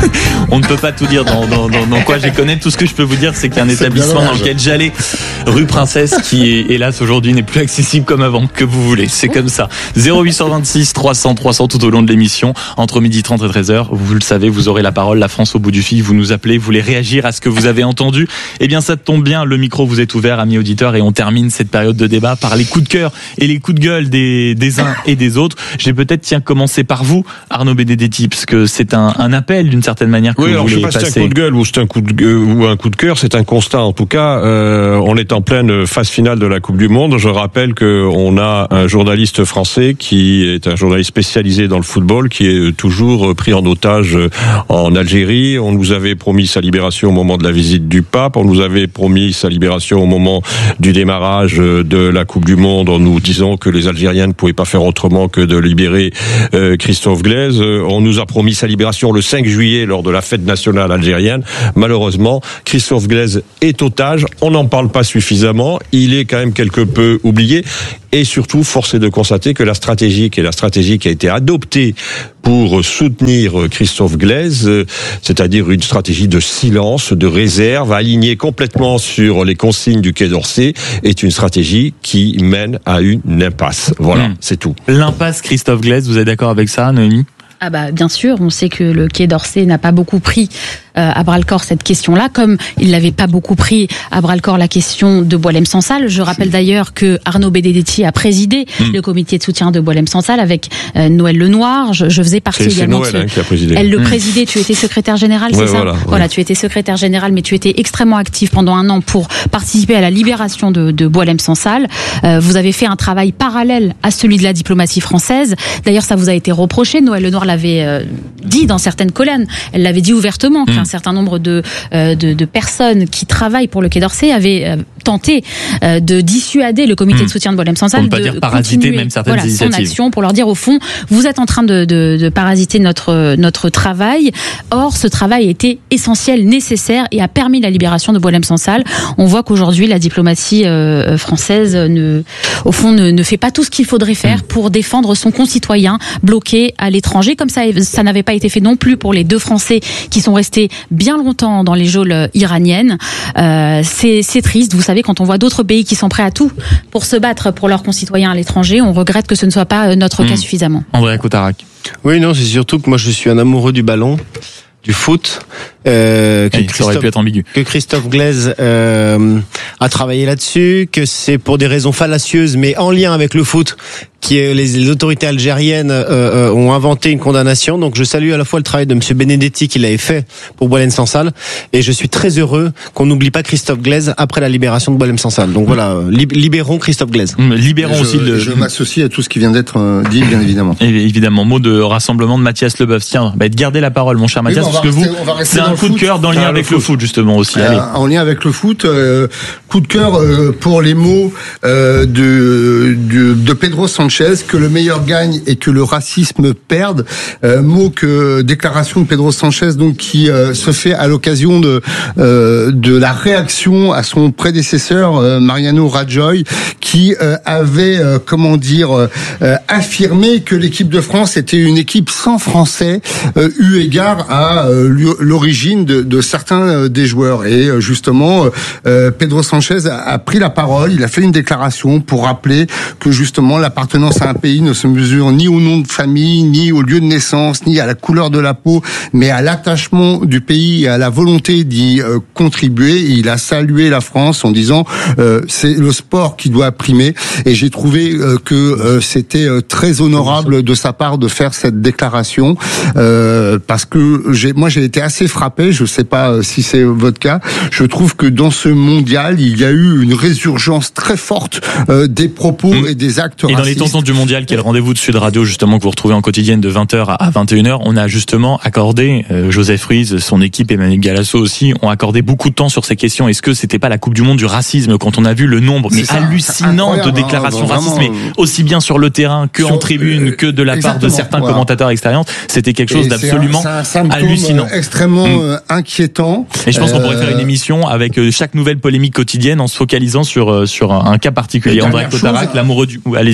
On ne peut pas tout dire dans, dans, dans, dans quoi je connais. Tout ce que je peux vous dire, c'est qu'il y a un C'est établissement bien dans lequel j'allais, rue Princesse, qui est, hélas, aujourd'hui n'est plus accessible comme avant, que vous voulez. C'est comme ça. zéro huit deux six trois cents trois cents tout au long de l'émission, entre midi trente et treize heures. Vous le savez, vous aurez la parole, la France au bout du fil. Vous nous appelez, vous voulez réagir à ce que vous avez entendu. Eh bien, ça tombe bien, le micro vous est ouvert, amis auditeurs, et on termine cette période de débat par les coups de cœur et les coups de gueule des, des uns et des autres. J'ai peut-être, tiens, commencé par vous, Arnaud Benedetti, parce que c'est un, un appel d'une certaine manière que oui, vous alors voulez je sais pas passer. si c'est un coup de gueule ou c'est un coup de gueule, ou un coup de cœur, c'est un constat. En tout cas, euh, on est en pleine phase finale de la Coupe du Monde. Je rappelle que on a un journaliste français qui est un journaliste spécialisé dans le football, qui est toujours pris en otage en Algérie. On nous avait promis sa libération au moment de la visite du pape. On nous avait promis sa libération au moment du démarrage de la Coupe du Monde, en nous disant que les Algériens ne pouvaient pas faire autrement que de libérer euh, Christophe Glaise. On nous a promis sa libération le cinq juillet lors de la fête nationale algérienne. Malheureusement, Christophe Glaise est otage. On n'en parle pas suffisamment. Il est quand même quelque peu oublié. Et surtout, force est de constater que la stratégie, qui est la stratégie qui a été adoptée pour soutenir Christophe Glaise, c'est-à-dire une stratégie de silence, de réserve, alignée complètement sur les consignes du Quai d'Orsay, est une stratégie qui mène à une impasse. Voilà, mmh. c'est tout. L'impasse Christophe Glaise, vous êtes d'accord avec ça, Noémie ? Ah bah bien sûr, on sait que le Quai d'Orsay n'a pas beaucoup pris euh, à bras-le-corps cette question-là, comme il n'avait pas beaucoup pris à bras-le-corps la question de Boualem-Sansal. Je rappelle d'ailleurs que Arnaud Benedetti a présidé mmh. le comité de soutien de Boualem-Sansal avec euh, Noël Lenoir. Je, je faisais partie c'est, également. C'est Noël de ce... hein, qui a présidé. Elle le mmh. présidait. Tu étais secrétaire général, ouais, c'est ça voilà, Voilà, ouais. tu étais secrétaire général, mais tu étais extrêmement actif pendant un an pour participer à la libération de, de Boualem-Sansal. Euh, vous avez fait un travail parallèle à celui de la diplomatie française. D'ailleurs, ça vous a été reproché. Noël Lenoir l'avait euh, dit dans certaines colonnes, elle l'avait dit ouvertement, mmh. qu'un certain nombre de, euh, de, de personnes qui travaillent pour le Quai d'Orsay avaient euh, tenté euh, de dissuader le comité mmh. de soutien de Boualem-Sansal de dire parasiter même certaines voilà, initiatives. son action, pour leur dire au fond, vous êtes en train de, de, de parasiter notre, notre travail. Or, ce travail était essentiel, nécessaire et a permis la libération de Boualem-Sansal. On voit qu'aujourd'hui, la diplomatie euh, française, ne, au fond, ne, ne fait pas tout ce qu'il faudrait faire mmh. pour défendre son concitoyen bloqué à l'étranger, comme ça, ça n'avait pas été fait non plus pour les deux Français qui sont restés bien longtemps dans les geôles iraniennes. Euh, c'est, c'est triste, vous savez, quand on voit d'autres pays qui sont prêts à tout pour se battre pour leurs concitoyens à l'étranger, on regrette que ce ne soit pas notre mmh. cas suffisamment. André Cotarac. Oui, non, c'est surtout que moi je suis un amoureux du ballon, du foot. Euh, que, hey, ça aurait pu être ambigu. Que Christophe Glaise euh, a travaillé là-dessus, que c'est pour des raisons fallacieuses, mais en lien avec le foot, qui les, les autorités algériennes euh, euh, ont inventé une condamnation. Donc je salue à la fois le travail de Monsieur Benedetti qu'il avait fait pour Boualem-Sansal, et je suis très heureux qu'on n'oublie pas Christophe Glaise après la libération de Boualem-Sansal. Donc voilà, lib- libérons Christophe Glaise. Libérons je, aussi le... Je m'associe à tout ce qui vient d'être dit, bien évidemment. Et évidemment, mot de rassemblement de Mathias Leboeuf. Tiens, bah, gardez la parole, mon cher oui, Mathias, parce que rester, vous, c'est un coup de cœur dans le lien ah, avec le foot. le foot, justement, aussi. Euh, Allez. En lien avec le foot, euh, coup de cœur euh, pour les mots euh, de, de, de Pedro Sanchez, que le meilleur gagne et que le racisme perde. Euh, mot que déclaration de Pedro Sanchez, donc qui euh, se fait à l'occasion de euh, de la réaction à son prédécesseur euh, Mariano Rajoy, qui euh, avait euh, comment dire euh, affirmé que l'équipe de France était une équipe sans Français, euh, eu égard à euh, l'origine de, de certains des joueurs. Et euh, justement, euh, Pedro Sanchez a, a pris la parole. Il a fait une déclaration pour rappeler que justement l'appartenance à un pays ne se mesure ni au nom de famille, ni au lieu de naissance, ni à la couleur de la peau, mais à l'attachement du pays et à la volonté d'y euh, contribuer. Et il a salué la France en disant euh, c'est le sport qui doit primer. Et j'ai trouvé euh, que euh, c'était euh, très honorable de sa part de faire cette déclaration, euh, parce que j'ai, moi j'ai été assez frappé. Je sais pas si c'est votre cas. Je trouve que dans ce mondial, il y a eu une résurgence très forte euh, des propos mmh. et des actes et racistes. Dans les tontons du mondial, qui est le rendez-vous de Sud Radio, justement, que vous retrouvez en quotidienne de vingt heures à vingt et une heures, on a justement accordé, euh, Joseph Ruiz, son équipe, Emmanuel Galasso aussi, ont accordé beaucoup de temps sur ces questions. Est-ce que c'était pas la Coupe du Monde du racisme quand on a vu le nombre mais ça, hallucinant de déclarations hein, racistes, mais aussi bien sur le terrain que sur, en tribune, euh, que de la part de certains voilà. commentateurs extérieurs, c'était quelque chose et d'absolument c'est un, c'est un hallucinant. Extrêmement mmh. inquiétant. Et je pense qu'on pourrait faire une émission avec chaque nouvelle polémique quotidienne en se focalisant sur sur un cas particulier. André Cotarac, l'amoureux du. Allez-y, Mathias.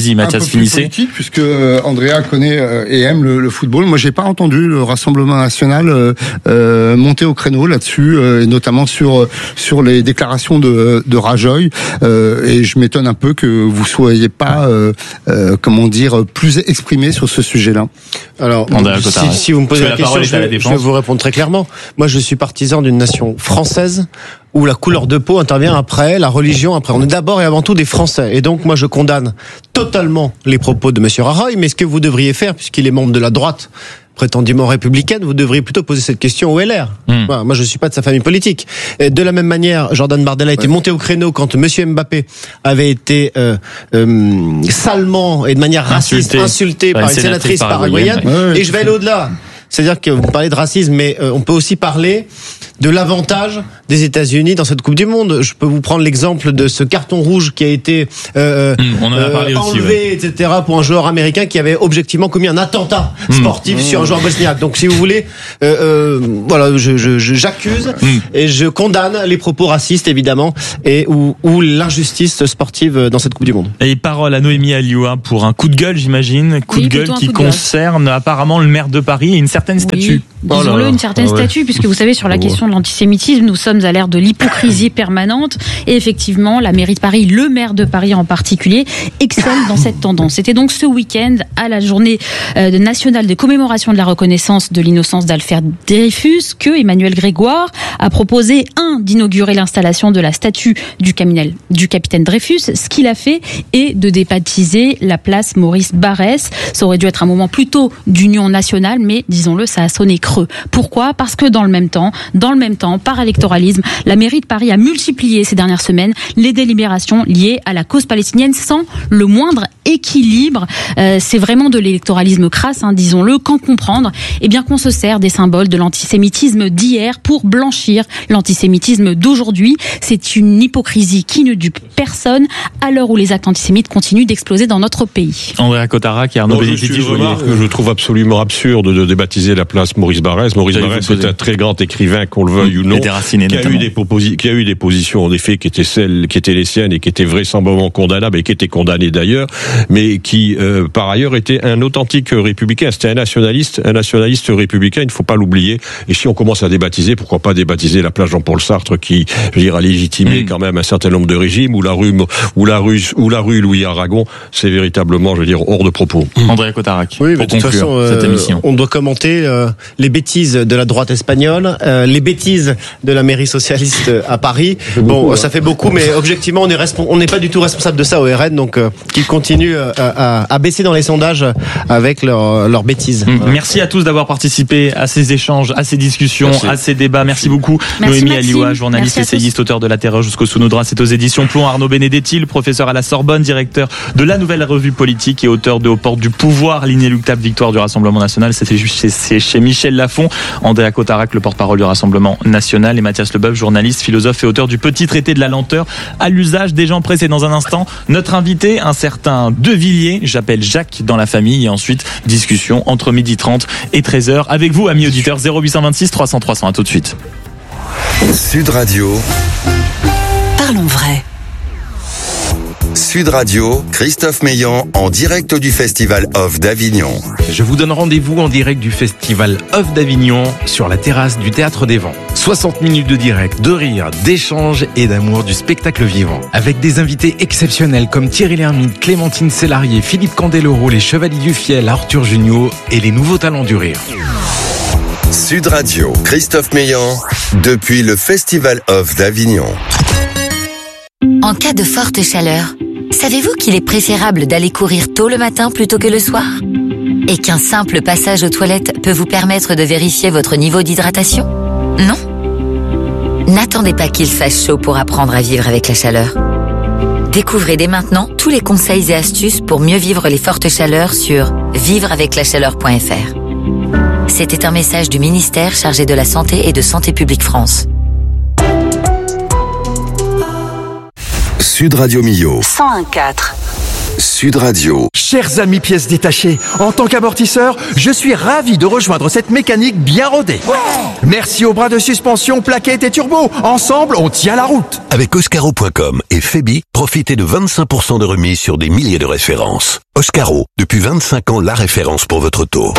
plus finissez. politique, puisque euh, Andrea connaît euh, et aime le, le football. Moi, j'ai pas entendu le Rassemblement national euh, euh, monter au créneau là-dessus, euh, et notamment sur sur les déclarations de, de Rajoy. Euh, et je m'étonne un peu que vous soyez pas, euh, euh, comment dire, plus exprimé sur ce sujet-là. Alors, si, si vous me posez la, la question, je vais, je vais vous répondre très clairement. Moi, je suis partisan d'une nation française où la couleur de peau intervient après, la religion après. On est d'abord et avant tout des Français. Et donc, moi, je condamne totalement les propos de Monsieur Rajoy. Mais ce que vous devriez faire, puisqu'il est membre de la droite prétendument républicaine, vous devriez plutôt poser cette question au L R. Mmh. Voilà, moi, je suis pas de sa famille politique. Et de la même manière, Jordan Bardella a été ouais. monté au créneau quand Monsieur Mbappé avait été euh, euh, salement et de manière raciste insulté, insulté par une sénatrice paraguayenne. Ouais, ouais, et je vais aller au-delà. C'est-à-dire que vous parlez de racisme, mais euh, on peut aussi parler de l'avantage des États-Unis dans cette Coupe du Monde. Je peux vous prendre l'exemple de ce carton rouge qui a été euh, mmh, on en a parlé euh, enlevé, aussi, ouais. et cetera, pour un joueur américain qui avait objectivement commis un attentat sportif mmh. sur un joueur bosniaque. Donc, si vous voulez, euh, euh, voilà, je, je, je j'accuse mmh. et je condamne les propos racistes, évidemment, et ou, ou l'injustice sportive dans cette Coupe du Monde. Et parole à Noémie Alioua pour un coup de gueule, j'imagine, coup oui, de gueule qui concerne gueule. apparemment le maire de Paris et une certaine statue. Oui, disons-le, une certaine ah ouais. statue, puisque vous savez, sur la oh question ouais. de l'antisémitisme, nous sommes à l'ère de l'hypocrisie permanente. Et effectivement, la mairie de Paris, le maire de Paris en particulier, excelle dans cette tendance. C'était donc ce week-end, à la journée euh, nationale de commémoration de la reconnaissance de l'innocence d'Alfred Dreyfus, que Emmanuel Grégoire a proposé, un, d'inaugurer l'installation de la statue du, caminel, du capitaine Dreyfus. Ce qu'il a fait est de débaptiser la place Maurice Barrès. Ça aurait dû être un moment plutôt d'union nationale, mais disons-le, ça a sonné creux. Pourquoi ? Parce que dans le même temps, dans le même temps, par électoralisme, la mairie de Paris a multiplié ces dernières semaines les délibérations liées à la cause palestinienne sans le moindre équilibre. Euh, c'est vraiment de l'électoralisme crasse, hein, disons-le. Qu'en comprendre ? Eh bien qu'on se sert des symboles de l'antisémitisme d'hier pour blanchir l'antisémitisme d'aujourd'hui. C'est une hypocrisie qui ne dupe personne à l'heure où les actes antisémites continuent d'exploser dans notre pays. Andrea Cotarac et Arnaud Benedetti, je, je trouve absolument absurde de débaptiser la place Maurice Barrès. Maurice Barrès est un très grand écrivain, qu'on le veuille mmh, ou non, qui a, eu des proposi- qui a eu des positions en effet qui étaient celles qui étaient les siennes et qui étaient vraisemblablement condamnables et qui étaient condamnées d'ailleurs, mais qui euh, par ailleurs était un authentique républicain. C'était un nationaliste, un nationaliste républicain. Il ne faut pas l'oublier. Et si on commence à débaptiser, pourquoi pas débaptiser la place Jean-Paul Sartre, qui, je veux dire, a légitimé mmh. quand même un certain nombre de régimes, ou la rue, ou la rue, ou la rue Louis Aragon. C'est véritablement, je veux dire, hors de propos. Mmh. Andrea Cotarac. Oui, mais de toute façon, euh, on doit commenter euh, les bêtises de la droite espagnole, euh, les bêtises de la mairie socialiste à Paris. Bon, beaucoup, ça fait beaucoup, mais objectivement, on est respons- on n'est pas du tout responsable de ça au R N, donc euh, qu'ils continuent euh, à, à baisser dans les sondages avec leurs leur bêtises. Mmh. Voilà. Merci à tous d'avoir participé à ces échanges, à ces discussions, Merci. à ces débats. Merci beaucoup. Merci Noémie Alioua, journaliste, essayiste, auteur de La Terreur jusqu'au Sounoudra, c'est aux éditions Plomb. Arnaud Benedetti, professeur à la Sorbonne, directeur de la Nouvelle Revue Politique et auteur de Aux Portes du Pouvoir, l'inéluctable victoire du Rassemblement National. C'est chez, c'est chez Michel Lafon. Andrea Cotarac, le porte-parole du Rassemblement National, et Mathias Leboeuf, journaliste, philosophe et auteur du Petit Traité de la lenteur à l'usage des gens pressés. Dans un instant, notre invité, un certain De Villiers, j'appelle Jacques dans la famille, et ensuite discussion entre midi trente et treize heures avec vous, amis auditeurs. Zéro huit deux six trois cents trois cents. À tout de suite. Sud Radio. Parlons vrai. Sud Radio, Christophe Meillan en direct du Festival Off d'Avignon. Je vous donne rendez-vous en direct du Festival Off d'Avignon sur la terrasse du Théâtre des Vents. soixante minutes de direct, de rire, d'échange et d'amour du spectacle vivant. Avec des invités exceptionnels comme Thierry Lhermitte, Clémentine Célarié, Philippe Candeloro, les Chevaliers du Fiel, Arthur Junio et les nouveaux talents du rire. Sud Radio, Christophe Meillan, depuis le Festival Off d'Avignon. En cas de forte chaleur, savez-vous qu'il est préférable d'aller courir tôt le matin plutôt que le soir ? Et qu'un simple passage aux toilettes peut vous permettre de vérifier votre niveau d'hydratation ? Non ? N'attendez pas qu'il fasse chaud pour apprendre à vivre avec la chaleur. Découvrez dès maintenant tous les conseils et astuces pour mieux vivre les fortes chaleurs sur vivre avec la chaleur point f r. C'était un message du ministère chargé de la Santé et de Santé publique France. Sud Radio Millau. cent un virgule quatre. Sud Radio. Chers amis pièces détachées, en tant qu'amortisseur, je suis ravi de rejoindre cette mécanique bien rodée. Merci aux bras de suspension, plaquettes et turbo. Ensemble, on tient la route. Avec Oscaro point com et Febi, profitez de vingt-cinq pour cent de remise sur des milliers de références. Oscaro, depuis vingt-cinq ans, la référence pour votre auto.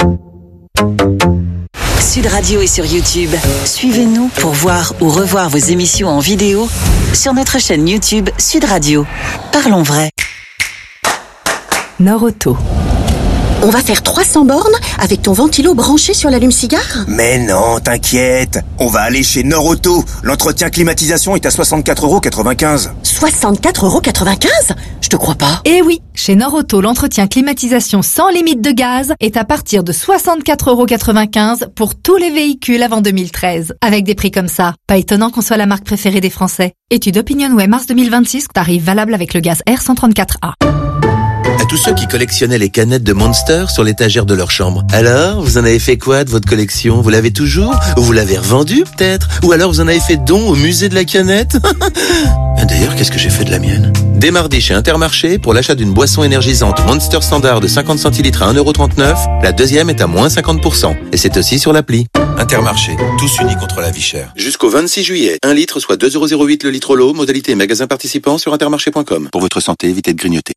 Sud Radio est sur YouTube. Suivez-nous pour voir ou revoir vos émissions en vidéo sur notre chaîne YouTube Sud Radio. Parlons vrai. Norauto. On va faire trois cents bornes avec ton ventilo branché sur l'allume-cigare ? Mais non, t'inquiète. On va aller chez Norauto. L'entretien climatisation est à soixante-quatre euros quatre-vingt-quinze. soixante-quatre euros quatre-vingt-quinze ? Je te crois pas. Eh oui, chez Norauto, l'entretien climatisation sans limite de gaz est à partir de soixante-quatre euros quatre-vingt-quinze pour tous les véhicules avant deux mille treize. Avec des prix comme ça, pas étonnant qu'on soit la marque préférée des Français. Étude OpinionWay mars deux mille vingt-six, tarif valable avec le gaz R cent trente-quatre A. À tous ceux qui collectionnaient les canettes de Monster sur l'étagère de leur chambre. Alors, vous en avez fait quoi de votre collection ? Vous l'avez toujours ? Ou vous l'avez revendue, peut-être ? Ou alors vous en avez fait don au musée de la canette ? D'ailleurs, qu'est-ce que j'ai fait de la mienne ? Dès mardi chez Intermarché, pour l'achat d'une boisson énergisante Monster Standard de cinquante centilitres à un euro trente-neuf, la deuxième est à moins cinquante pour cent. Et c'est aussi sur l'appli. Intermarché, tous unis contre la vie chère. Jusqu'au vingt-six juillet, un litre soit deux euros zéro huit le litre l'eau, modalité magasin participant sur intermarché point com. Pour votre santé, évitez de grignoter.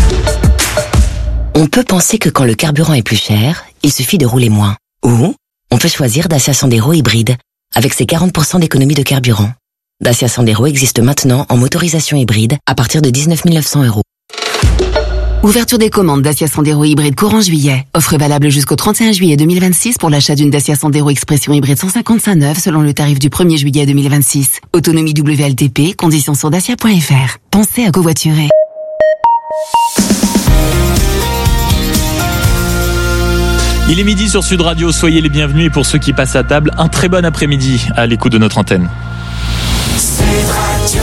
On peut penser que quand le carburant est plus cher, il suffit de rouler moins. Ou on peut choisir Dacia Sandero hybride, avec ses quarante pour cent d'économie de carburant. Dacia Sandero existe maintenant en motorisation hybride à partir de dix-neuf mille neuf cents euros. Ouverture des commandes Dacia Sandero hybride courant juillet. Offre valable jusqu'au trente et un juillet deux mille vingt-six pour l'achat d'une Dacia Sandero Expression hybride cent cinquante-cinq neuve selon le tarif du premier juillet deux mille vingt-six. Autonomie W L T P, conditions sur dacia point f r. Pensez à covoiturer. Il est midi sur Sud Radio, soyez les bienvenus et pour ceux qui passent à table, un très bon après-midi à l'écoute de notre antenne. Sud Radio.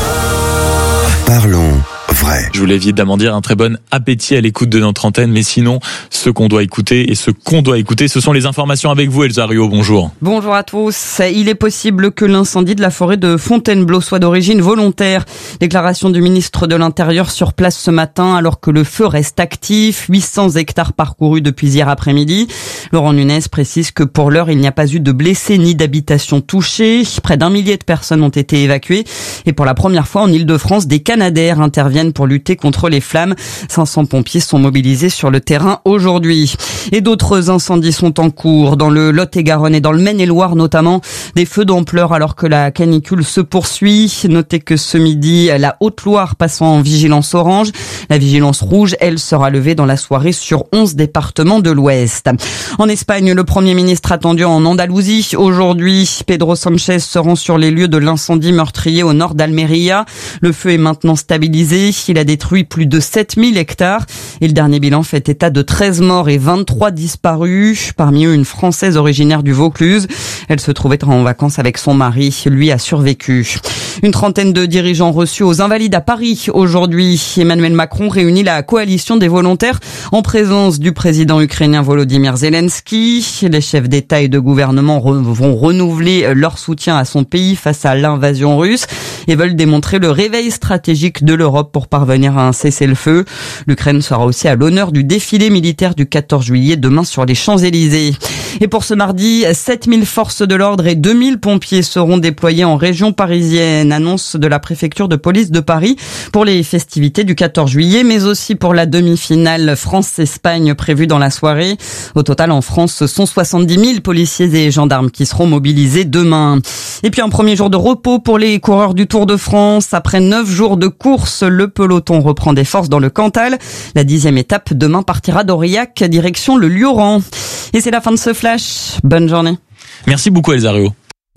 Parlons vrai. Je voulais évidemment dire un très bon appétit à l'écoute de notre antenne, mais sinon, ce qu'on doit écouter et ce qu'on doit écouter, ce sont les informations avec vous, Elsa Rio, bonjour. Bonjour à tous. Il est possible que l'incendie de la forêt de Fontainebleau soit d'origine volontaire. Déclaration du ministre de l'Intérieur sur place ce matin, alors que le feu reste actif. huit cents hectares parcourus depuis hier après-midi. Laurent Nunez précise que pour l'heure, il n'y a pas eu de blessés ni d'habitations touchées. Près d'un millier de personnes ont été évacuées. Et pour la première fois en Ile-de-France, des Canadair interviennent pour lutter contre les flammes. cinq cents pompiers sont mobilisés sur le terrain aujourd'hui. Et d'autres incendies sont en cours dans le Lot-et-Garonne et dans le Maine-et-Loire notamment. Des feux d'ampleur alors que la canicule se poursuit. Notez que ce midi, la Haute-Loire passe en vigilance orange. La vigilance rouge, elle, sera levée dans la soirée sur onze départements de l'Ouest. En Espagne, le Premier ministre attendu en Andalousie. Aujourd'hui, Pedro Sánchez se rend sur les lieux de l'incendie meurtrier au nord d'Almeria. Le feu est maintenant stabilisé. Il a détruit plus de sept mille hectares. Et le dernier bilan fait état de treize morts et vingt-trois disparus. Parmi eux, une Française originaire du Vaucluse. Elle se trouvait en vacances avec son mari. Lui a survécu. Une trentaine de dirigeants reçus aux Invalides à Paris. Aujourd'hui, Emmanuel Macron réunit la coalition des volontaires en présence du président ukrainien Volodymyr Zelensky. Les chefs d'État et de gouvernement re- vont renouveler leur soutien à son pays face à l'invasion russe et veulent démontrer le réveil stratégique de l'Europe pour parvenir à un cessez-le-feu. L'Ukraine sera aussi à l'honneur du défilé militaire du quatorze juillet demain sur les Champs-Élysées. Et pour ce mardi, sept mille forces de l'ordre et deux mille pompiers seront déployés en région parisienne. Annonce de la préfecture de police de Paris pour les festivités du quatorze juillet, mais aussi pour la demi-finale France-Espagne prévue dans la soirée. Au total, en France, ce sont soixante-dix mille policiers et gendarmes qui seront mobilisés demain. Et puis un premier jour de repos pour les coureurs du Tour de France. Après neuf jours de course, le peloton reprend des forces dans le Cantal. La dixième étape demain partira d'Aurillac, direction le Lioran. Et c'est la fin de ce flash. Bonne journée. Merci beaucoup, Elsa Rio.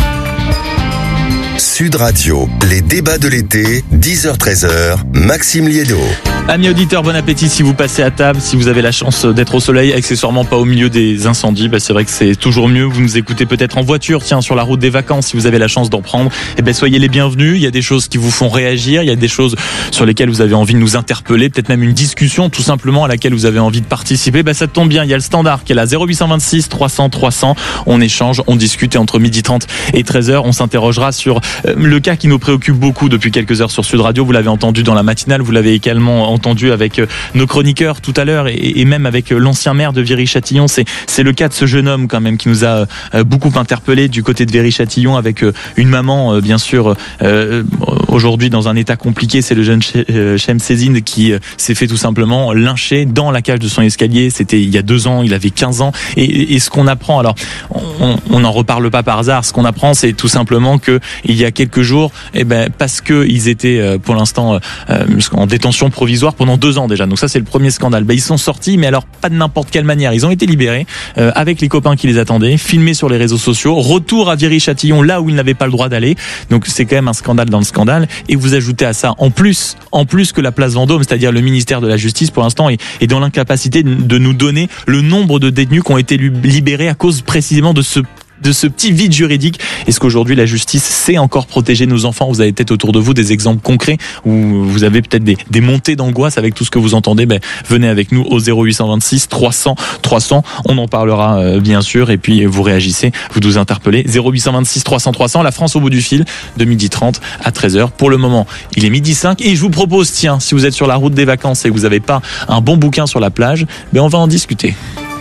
Sud Radio, les débats de l'été, dix heures treize heures, Maxime Liédo. Amis auditeurs, bon appétit si vous passez à table, si vous avez la chance d'être au soleil, accessoirement pas au milieu des incendies, bah c'est vrai que c'est toujours mieux. Vous nous écoutez peut-être en voiture, tiens, sur la route des vacances, si vous avez la chance d'en prendre, eh ben soyez les bienvenus. Il y a des choses qui vous font réagir, il y a des choses sur lesquelles vous avez envie de nous interpeller, peut-être même une discussion tout simplement à laquelle vous avez envie de participer. Bah ça tombe bien, il y a le standard qui est là, zéro huit cent vingt-six trois cents trois cents. On échange, on discute et entre midi trente et treize heures, on s'interrogera sur le cas qui nous préoccupe beaucoup depuis quelques heures sur Sud Radio. Vous l'avez entendu dans la matinale, vous l'avez également entendu avec nos chroniqueurs tout à l'heure et, et même avec l'ancien maire de Viry-Châtillon. C'est, c'est le cas de ce jeune homme quand même qui nous a beaucoup interpellé du côté de Viry-Châtillon avec une maman bien sûr euh, aujourd'hui dans un état compliqué. C'est le jeune Chem Cézine qui s'est fait tout simplement lyncher dans la cage de son escalier. C'était il y a deux ans, il avait quinze ans. Et, et ce qu'on apprend, alors on n'en reparle pas par hasard, ce qu'on apprend c'est tout simplement que il y a quelques jours, eh ben, parce que ils étaient pour l'instant euh, en détention provisoire pendant deux ans déjà. Donc ça c'est le premier scandale. Ben, ils sont sortis, mais alors pas de n'importe quelle manière. Ils ont été libérés euh, avec les copains qui les attendaient, filmés sur les réseaux sociaux. Retour à Viry-Châtillon, là où ils n'avaient pas le droit d'aller. Donc c'est quand même un scandale dans le scandale. Et vous ajoutez à ça, en plus, en plus que la place Vendôme, c'est-à-dire le ministère de la Justice pour l'instant est, est dans l'incapacité de nous donner le nombre de détenus qui ont été libérés à cause précisément de ce de ce petit vide juridique. Est-ce qu'aujourd'hui la justice sait encore protéger nos enfants? Vous avez peut-être autour de vous des exemples concrets où vous avez peut-être des, des montées d'angoisse avec tout ce que vous entendez. Ben, venez avec nous au zéro huit cent vingt-six trois cents trois cents. On en parlera euh, bien sûr et puis vous réagissez, vous nous interpellez. zéro huit cent vingt-six trois cents trois cents. La France au bout du fil de midi trente à treize heures. Pour le moment, il est midi cinq et je vous propose, tiens, si vous êtes sur la route des vacances et que vous n'avez pas un bon bouquin sur la plage, ben on va en discuter.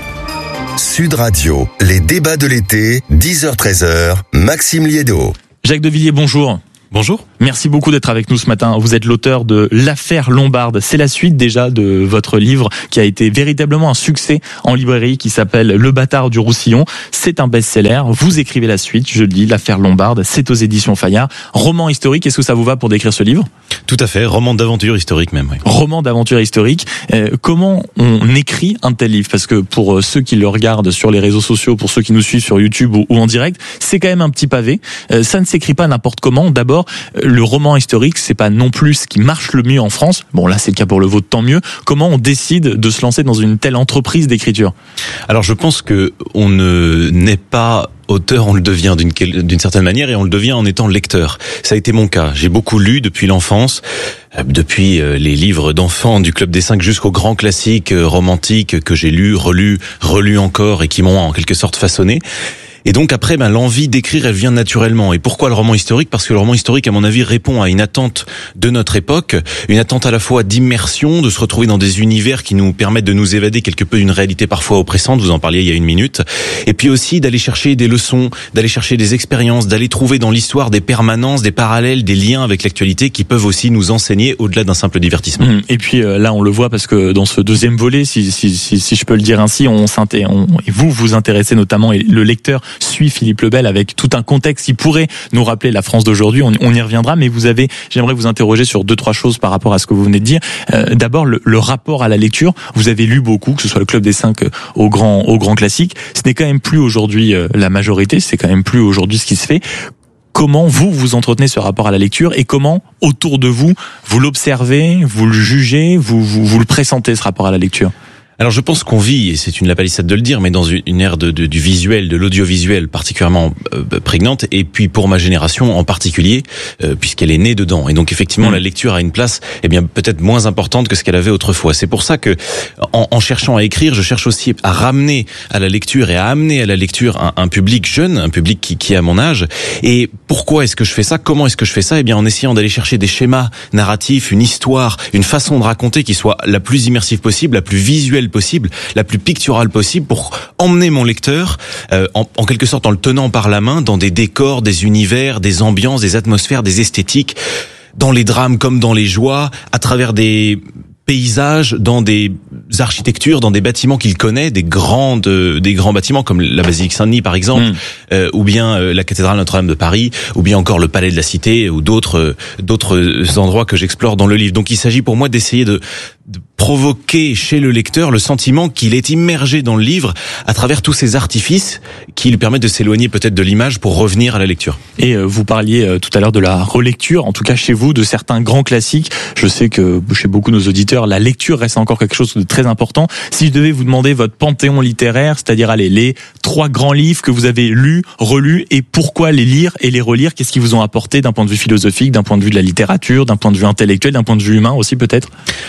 Sud Radio, les débats de l'été, dix heures treize heures, Maxime Liédo. Jacques Devilliers, bonjour. Bonjour. Merci beaucoup d'être avec nous ce matin. Vous êtes l'auteur de L'affaire Lombarde. C'est la suite déjà de votre livre qui a été véritablement un succès en librairie qui s'appelle Le bâtard du Roussillon. C'est un best-seller. Vous écrivez la suite, je le dis, L'affaire Lombarde. C'est aux éditions Fayard. Roman historique, est-ce que ça vous va pour décrire ce livre? Tout à fait, roman d'aventure historique même. Oui. Roman d'aventure historique. Euh, comment on écrit un tel livre? Parce que pour ceux qui le regardent sur les réseaux sociaux, pour ceux qui nous suivent sur YouTube ou, ou en direct, c'est quand même un petit pavé. Euh, ça ne s'écrit pas n'importe comment. D'abord, le roman historique, c'est pas non plus ce qui marche le mieux en France. Bon, là, c'est le cas pour le vôtre, tant mieux. Comment on décide de se lancer dans une telle entreprise d'écriture? Alors, je pense que on ne n'est pas auteur, on le devient d'une, d'une certaine manière et on le devient en étant lecteur. Ça a été mon cas. J'ai beaucoup lu depuis l'enfance, depuis les livres d'enfants du Club des Cinq jusqu'aux grands classiques romantiques que j'ai lus, relus, relus encore et qui m'ont en quelque sorte façonné. Et donc après, ben, l'envie d'écrire, elle vient naturellement. Et pourquoi le roman historique? Parce que le roman historique, à mon avis, répond à une attente de notre époque, une attente à la fois d'immersion, de se retrouver dans des univers qui nous permettent de nous évader quelque peu d'une réalité parfois oppressante, vous en parliez il y a une minute, et puis aussi d'aller chercher des leçons, d'aller chercher des expériences, d'aller trouver dans l'histoire des permanences, des parallèles, des liens avec l'actualité qui peuvent aussi nous enseigner au-delà d'un simple divertissement. Et puis euh, là, on le voit parce que dans ce deuxième volet, si, si, si, si je peux le dire ainsi, on s'inté- on, et vous vous intéressez notamment, et le lecteur suit Philippe Lebel avec tout un contexte qui pourrait nous rappeler la France d'aujourd'hui. On, on y reviendra, mais vous avez, j'aimerais vous interroger sur deux trois choses par rapport à ce que vous venez de dire. Euh, d'abord, le, le rapport à la lecture. Vous avez lu beaucoup, que ce soit le Club des Cinq euh, au grand au grand classique. Ce n'est quand même plus aujourd'hui euh, la majorité. C'est quand même plus aujourd'hui ce qui se fait. Comment vous vous entretenez ce rapport à la lecture et comment autour de vous vous l'observez, vous le jugez, vous vous, vous le pressentez ce rapport à la lecture? Alors je pense qu'on vit, et c'est une lapalissade de le dire, mais dans une ère de, de, du visuel, de l'audiovisuel particulièrement euh, prégnante, et puis pour ma génération en particulier, euh, puisqu'elle est née dedans. Et donc effectivement, mmh. la lecture a une place, eh bien peut-être moins importante que ce qu'elle avait autrefois. C'est pour ça que, en, en cherchant à écrire, je cherche aussi à ramener à la lecture et à amener à la lecture un, un public jeune, un public qui, qui est à mon âge. Et pourquoi est-ce que je fais ça? Comment est-ce que je fais ça? Eh bien en essayant d'aller chercher des schémas narratifs, une histoire, une façon de raconter qui soit la plus immersive possible, la plus visuelle possible, la plus picturale possible, pour emmener mon lecteur euh, en, en quelque sorte en le tenant par la main dans des décors, des univers, des ambiances, des atmosphères, des esthétiques, dans les drames comme dans les joies, à travers des paysages, dans des architectures, dans des bâtiments qu'il connaît, des grandes, des grands bâtiments comme la basilique Saint-Denis par exemple, mmh. euh, ou bien euh, la cathédrale Notre-Dame de Paris, ou bien encore le Palais de la Cité, ou d'autres euh, d'autres endroits que j'explore dans le livre. Donc il s'agit pour moi d'essayer de, de provoquer chez le lecteur le sentiment qu'il est immergé dans le livre à travers tous ces artifices qui lui permettent de s'éloigner peut-être de l'image pour revenir à la lecture. Et euh, vous parliez euh, tout à l'heure de la relecture, en tout cas chez vous, de certains grands classiques. Je sais que chez beaucoup de nos auditeurs, la lecture reste encore quelque chose de très important. Si je devais vous demander votre panthéon littéraire, c'est-à-dire allez, les trois grands livres que vous avez lus, relus, et pourquoi les lire et les relire, qu'est-ce qu'ils vous ont apporté d'un point de vue philosophique, d'un point de vue de la littérature, d'un point de vue intellectuel, d'un point de vue humain aussi peut-être? Alors moi je vais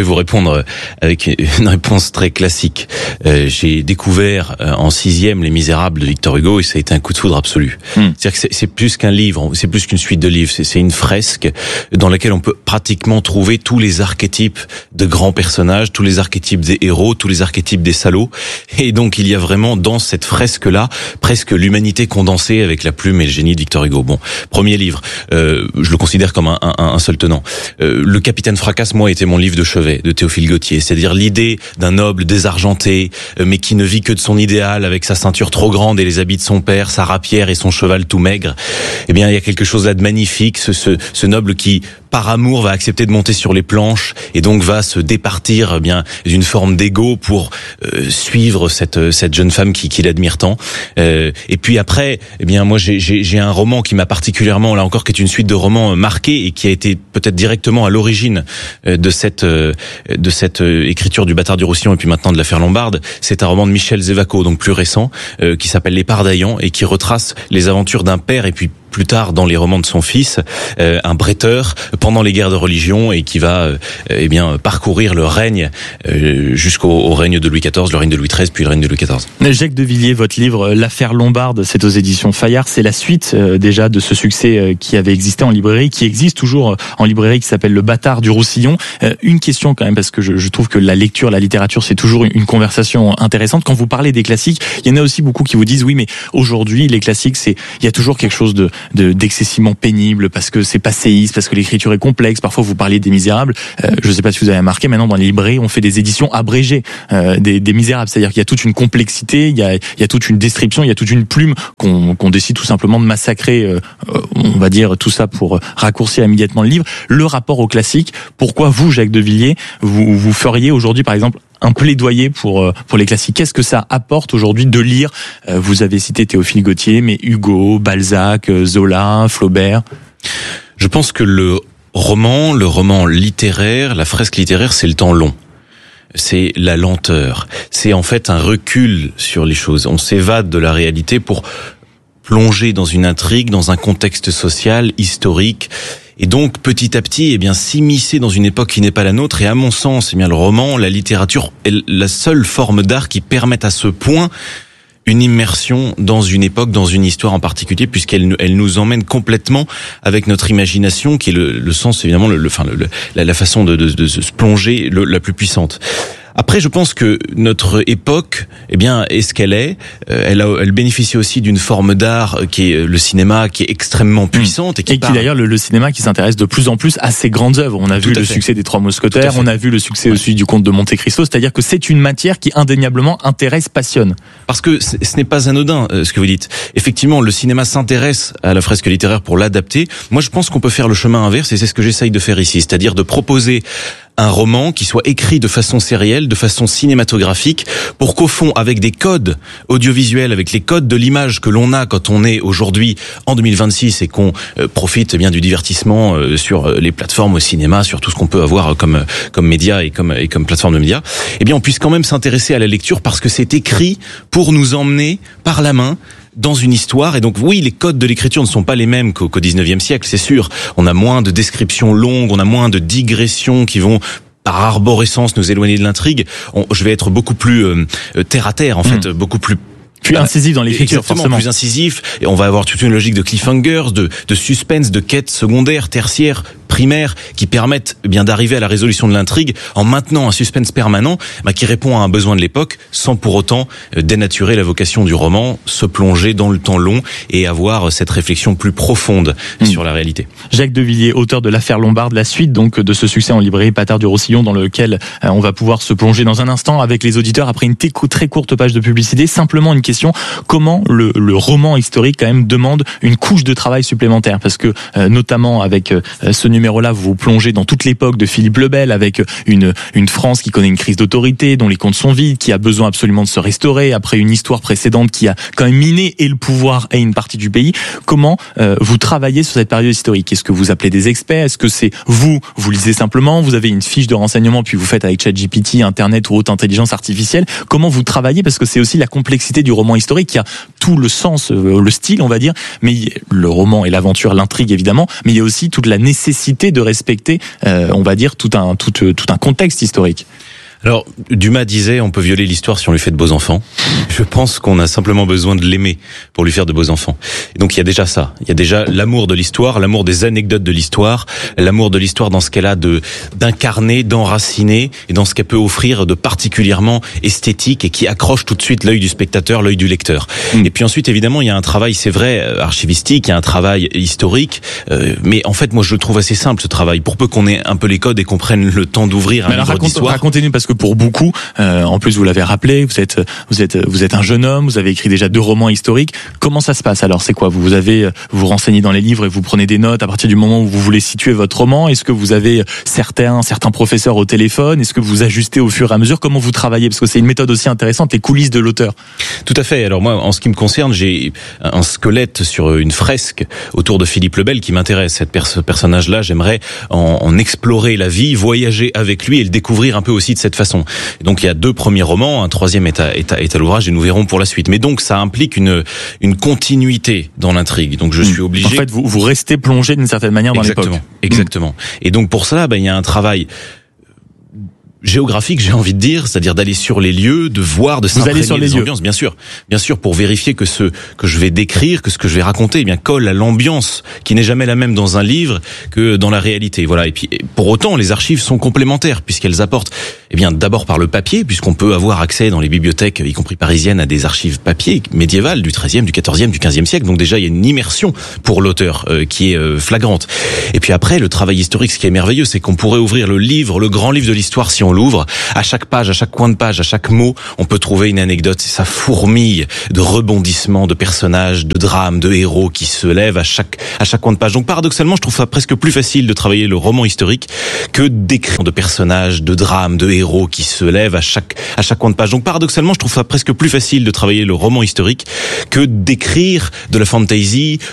vous répondre avec une réponse très classique. Euh, j'ai découvert euh, en sixième Les Misérables de Victor Hugo et ça a été un coup de foudre absolu. Mm. C'est-à-dire que c'est, c'est plus qu'un livre, c'est plus qu'une suite de livres, c'est, c'est une fresque dans laquelle on peut pratiquement trouver tous les archétypes de grands personnages, tous les archétypes des héros, tous les archétypes des salauds. Et donc il y a vraiment dans cette fresque-là presque l'humanité condensée avec la plume et le génie de Victor Hugo. Bon, premier livre, euh, je le considère comme un, un, un seul tenant. Euh, le Capitaine Fracasse, moi, était mon livre de chevet de Théophile Gautier, c'est-à-dire l'idée d'un noble désargenté, euh, mais qui ne vit que de son idéal, avec sa ceinture trop grande et les habits de son père, sa rapière et son cheval tout maigre. Eh bien, il y a quelque chose là de magnifique, ce, ce, ce noble qui, par amour, va accepter de monter sur les planches et donc va se départir eh bien d'une forme d'ego pour euh, suivre cette cette jeune femme qui, qui l'admire tant. Euh, et puis après, eh bien moi j'ai, j'ai j'ai un roman qui m'a particulièrement, là encore, qui est une suite de romans marqués et qui a été peut-être directement à l'origine de cette de cette écriture du Bâtard du Roussillon et puis maintenant de l'affaire Lombarde. C'est un roman de Michel Zévaco, donc plus récent, euh, qui s'appelle Les Pardaillants et qui retrace les aventures d'un père et puis plus tard dans les romans de son fils, euh, un bretteur pendant les guerres de religion et qui va euh, eh bien parcourir le règne euh, jusqu'au au règne de Louis quatorze, le règne de Louis treize, puis le règne de Louis quatorze. Jacques de Villiers, votre livre L'affaire Lombarde, c'est aux éditions Fayard, c'est la suite euh, déjà de ce succès euh, qui avait existé en librairie, qui existe toujours euh, en librairie, qui s'appelle Le Bâtard du Roussillon. Euh, une question quand même, parce que je, je trouve que la lecture, la littérature, c'est toujours une, une conversation intéressante. Quand vous parlez des classiques, il y en a aussi beaucoup qui vous disent oui, mais aujourd'hui les classiques, c'est il y a toujours quelque chose de, de d'excessivement pénible parce que c'est passéiste, parce que l'écriture est complexe. Parfois, vous parlez des Misérables. Euh, je ne sais pas si vous avez remarqué, maintenant dans les librairies, on fait des éditions abrégées euh, des, des Misérables. C'est-à-dire qu'il y a toute une complexité, il y a, il y a toute une description, il y a toute une plume qu'on, qu'on décide tout simplement de massacrer. Euh, on va dire tout ça pour raccourcir immédiatement le livre. Le rapport au classique. Pourquoi vous, Jacques de Villiers, vous, vous feriez aujourd'hui, par exemple, un plaidoyer pour pour les classiques? Qu'est-ce que ça apporte aujourd'hui de lire? Vous avez cité Théophile Gautier, mais Hugo, Balzac, Zola, Flaubert. Je pense que le roman, le roman littéraire, la fresque littéraire, c'est le temps long. C'est la lenteur. C'est en fait un recul sur les choses. On s'évade de la réalité pour plonger dans une intrigue, dans un contexte social, historique. Et donc, petit à petit, eh bien, s'immiscer dans une époque qui n'est pas la nôtre. Et à mon sens, eh bien, le roman, la littérature est la seule forme d'art qui permette à ce point une immersion dans une époque, dans une histoire en particulier, puisqu'elle elle nous emmène complètement avec notre imagination, qui est le, le sens, évidemment, le, le, enfin, le, la, la façon de, de, de se plonger le, la plus puissante. Après, je pense que notre époque, eh bien, est ce qu'elle est. Elle, a, elle bénéficie aussi d'une forme d'art qui est le cinéma, qui est extrêmement puissante et qui, et qui d'ailleurs le, le cinéma qui s'intéresse de plus en plus à ces grandes œuvres. On a Tout vu le fait. succès des Trois Mousquetaires, on a vu le succès ouais. aussi du Comte de Monte Cristo. C'est-à-dire que c'est une matière qui indéniablement intéresse, passionne. Parce que ce n'est pas anodin ce que vous dites. Effectivement, le cinéma s'intéresse à la fresque littéraire pour l'adapter. Moi, je pense qu'on peut faire le chemin inverse et c'est ce que j'essaye de faire ici, c'est-à-dire de proposer un roman qui soit écrit de façon sérielle, de façon cinématographique, pour qu'au fond, avec des codes audiovisuels, avec les codes de l'image que l'on a quand on est aujourd'hui en deux mille vingt-six et qu'on euh, profite eh bien du divertissement euh, sur les plateformes au cinéma, sur tout ce qu'on peut avoir comme comme média et comme et comme plateforme de médias, eh bien on puisse quand même s'intéresser à la lecture parce que c'est écrit pour nous emmener par la main dans une histoire. Et donc oui, les codes de l'écriture ne sont pas les mêmes qu'au, qu'au dix-neuvième siècle, c'est sûr. On a moins de descriptions longues, on a moins de digressions qui vont par arborescence nous éloigner de l'intrigue. On, je vais être beaucoup plus euh, terre à terre en fait, mmh. beaucoup plus plus incisif dans l'écriture, Exactement, forcément. plus incisif, et on va avoir toute une logique de cliffhangers, de, de suspense, de quêtes secondaires, tertiaires, primaires, qui permettent eh bien d'arriver à la résolution de l'intrigue en maintenant un suspense permanent, bah, qui répond à un besoin de l'époque, sans pour autant euh, dénaturer la vocation du roman, se plonger dans le temps long et avoir cette réflexion plus profonde mmh. sur la réalité. Jacques de Villiers, auteur de l'affaire Lombarde, la suite donc de ce succès en librairie Bâtard du Roussillon, dans lequel euh, on va pouvoir se plonger dans un instant avec les auditeurs après une t- très courte page de publicité. Simplement une question: comment le, le roman historique quand même demande une couche de travail supplémentaire, parce que euh, notamment avec euh, ce numéro-là, vous vous plongez dans toute l'époque de Philippe le Bel, avec une une France qui connaît une crise d'autorité, dont les comptes sont vides, qui a besoin absolument de se restaurer après une histoire précédente qui a quand même miné et le pouvoir et une partie du pays. Comment euh, vous travaillez sur cette période historique? Est-ce que vous appelez des experts? Est-ce que c'est vous, vous lisez simplement, vous avez une fiche de renseignement puis vous faites avec ChatGPT, Internet ou haute intelligence artificielle? Comment vous travaillez? Parce que c'est aussi la complexité du roman historique qui a tout le sens, le style, on va dire, mais le roman et l'aventure, l'intrigue évidemment, mais il y a aussi toute la nécessité nécessité de respecter, euh, on va dire, tout un, tout, tout un contexte historique. Alors, Dumas disait, on peut violer l'histoire si on lui fait de beaux enfants. Je pense qu'on a simplement besoin de l'aimer pour lui faire de beaux enfants. Et donc, il y a déjà ça. Il y a déjà l'amour de l'histoire, l'amour des anecdotes de l'histoire, l'amour de l'histoire dans ce qu'elle a de d'incarner, d'enraciner, et dans ce qu'elle peut offrir de particulièrement esthétique et qui accroche tout de suite l'œil du spectateur, l'œil du lecteur. Mmh. Et puis ensuite, évidemment, il y a un travail, c'est vrai, archivistique, il y a un travail historique, euh, mais en fait, moi, je le trouve assez simple, ce travail, pour peu qu'on ait un peu les codes et qu'on prenne le temps d'ouvrir un livre raconte, d'histoire. Racontez-nous, parce que pour beaucoup, euh, en plus vous l'avez rappelé, vous êtes vous êtes vous êtes un jeune homme, vous avez écrit déjà deux romans historiques. Comment ça se passe alors? C'est quoi? Vous vous avez vous, vous renseignez dans les livres et vous prenez des notes à partir du moment où vous voulez situer votre roman? Est-ce que vous avez certains certains professeurs au téléphone? Est-ce que vous ajustez au fur et à mesure? Comment vous travaillez? Parce que c'est une méthode aussi intéressante, les coulisses de l'auteur. Tout à fait. Alors moi, en ce qui me concerne, j'ai un squelette sur une fresque autour de Philippe le Bel qui m'intéresse. Cette pers- ce personnage-là, j'aimerais en, en explorer la vie, voyager avec lui et le découvrir un peu aussi de cette façon. Et donc il y a deux premiers romans, un troisième est à, est à, est à l'ouvrage et nous verrons pour la suite. Mais donc ça implique une une continuité dans l'intrigue. Donc je suis obligé. En fait, vous vous restez plongé d'une certaine manière dans l'époque. Exactement. Exactement. Et donc pour cela, ben il y a un travail géographique, j'ai envie de dire, c'est-à-dire d'aller sur les lieux, de voir, de s'imprégner sur les des lieux. ambiances, bien sûr, bien sûr, pour vérifier que ce que je vais décrire, que ce que je vais raconter, eh bien colle à l'ambiance qui n'est jamais la même dans un livre que dans la réalité. Voilà. Et puis pour autant, les archives sont complémentaires puisqu'elles apportent, eh bien d'abord par le papier, puisqu'on peut avoir accès dans les bibliothèques, y compris parisiennes, à des archives papier médiévales du treizième, du quatorzième, du quinzième siècle. Donc déjà, il y a une immersion pour l'auteur euh, qui est euh, flagrante. Et puis après, le travail historique, ce qui est merveilleux, c'est qu'on pourrait ouvrir le livre, le grand livre de l'histoire, si on l'ouvre. À chaque page, à chaque coin de page, à chaque mot, on peut trouver une anecdote. Ça fourmille de rebondissements, de personnages, de drames, de héros qui se lèvent à chaque à chaque coin de page. Donc paradoxalement, je trouve ça presque plus facile de travailler le roman historique que d'écrire de personnages, de drames, de héros qui se lèvent à chaque à chaque coin de page. Donc paradoxalement, je trouve ça presque plus facile de travailler le roman historique que d'écrire de la fantasy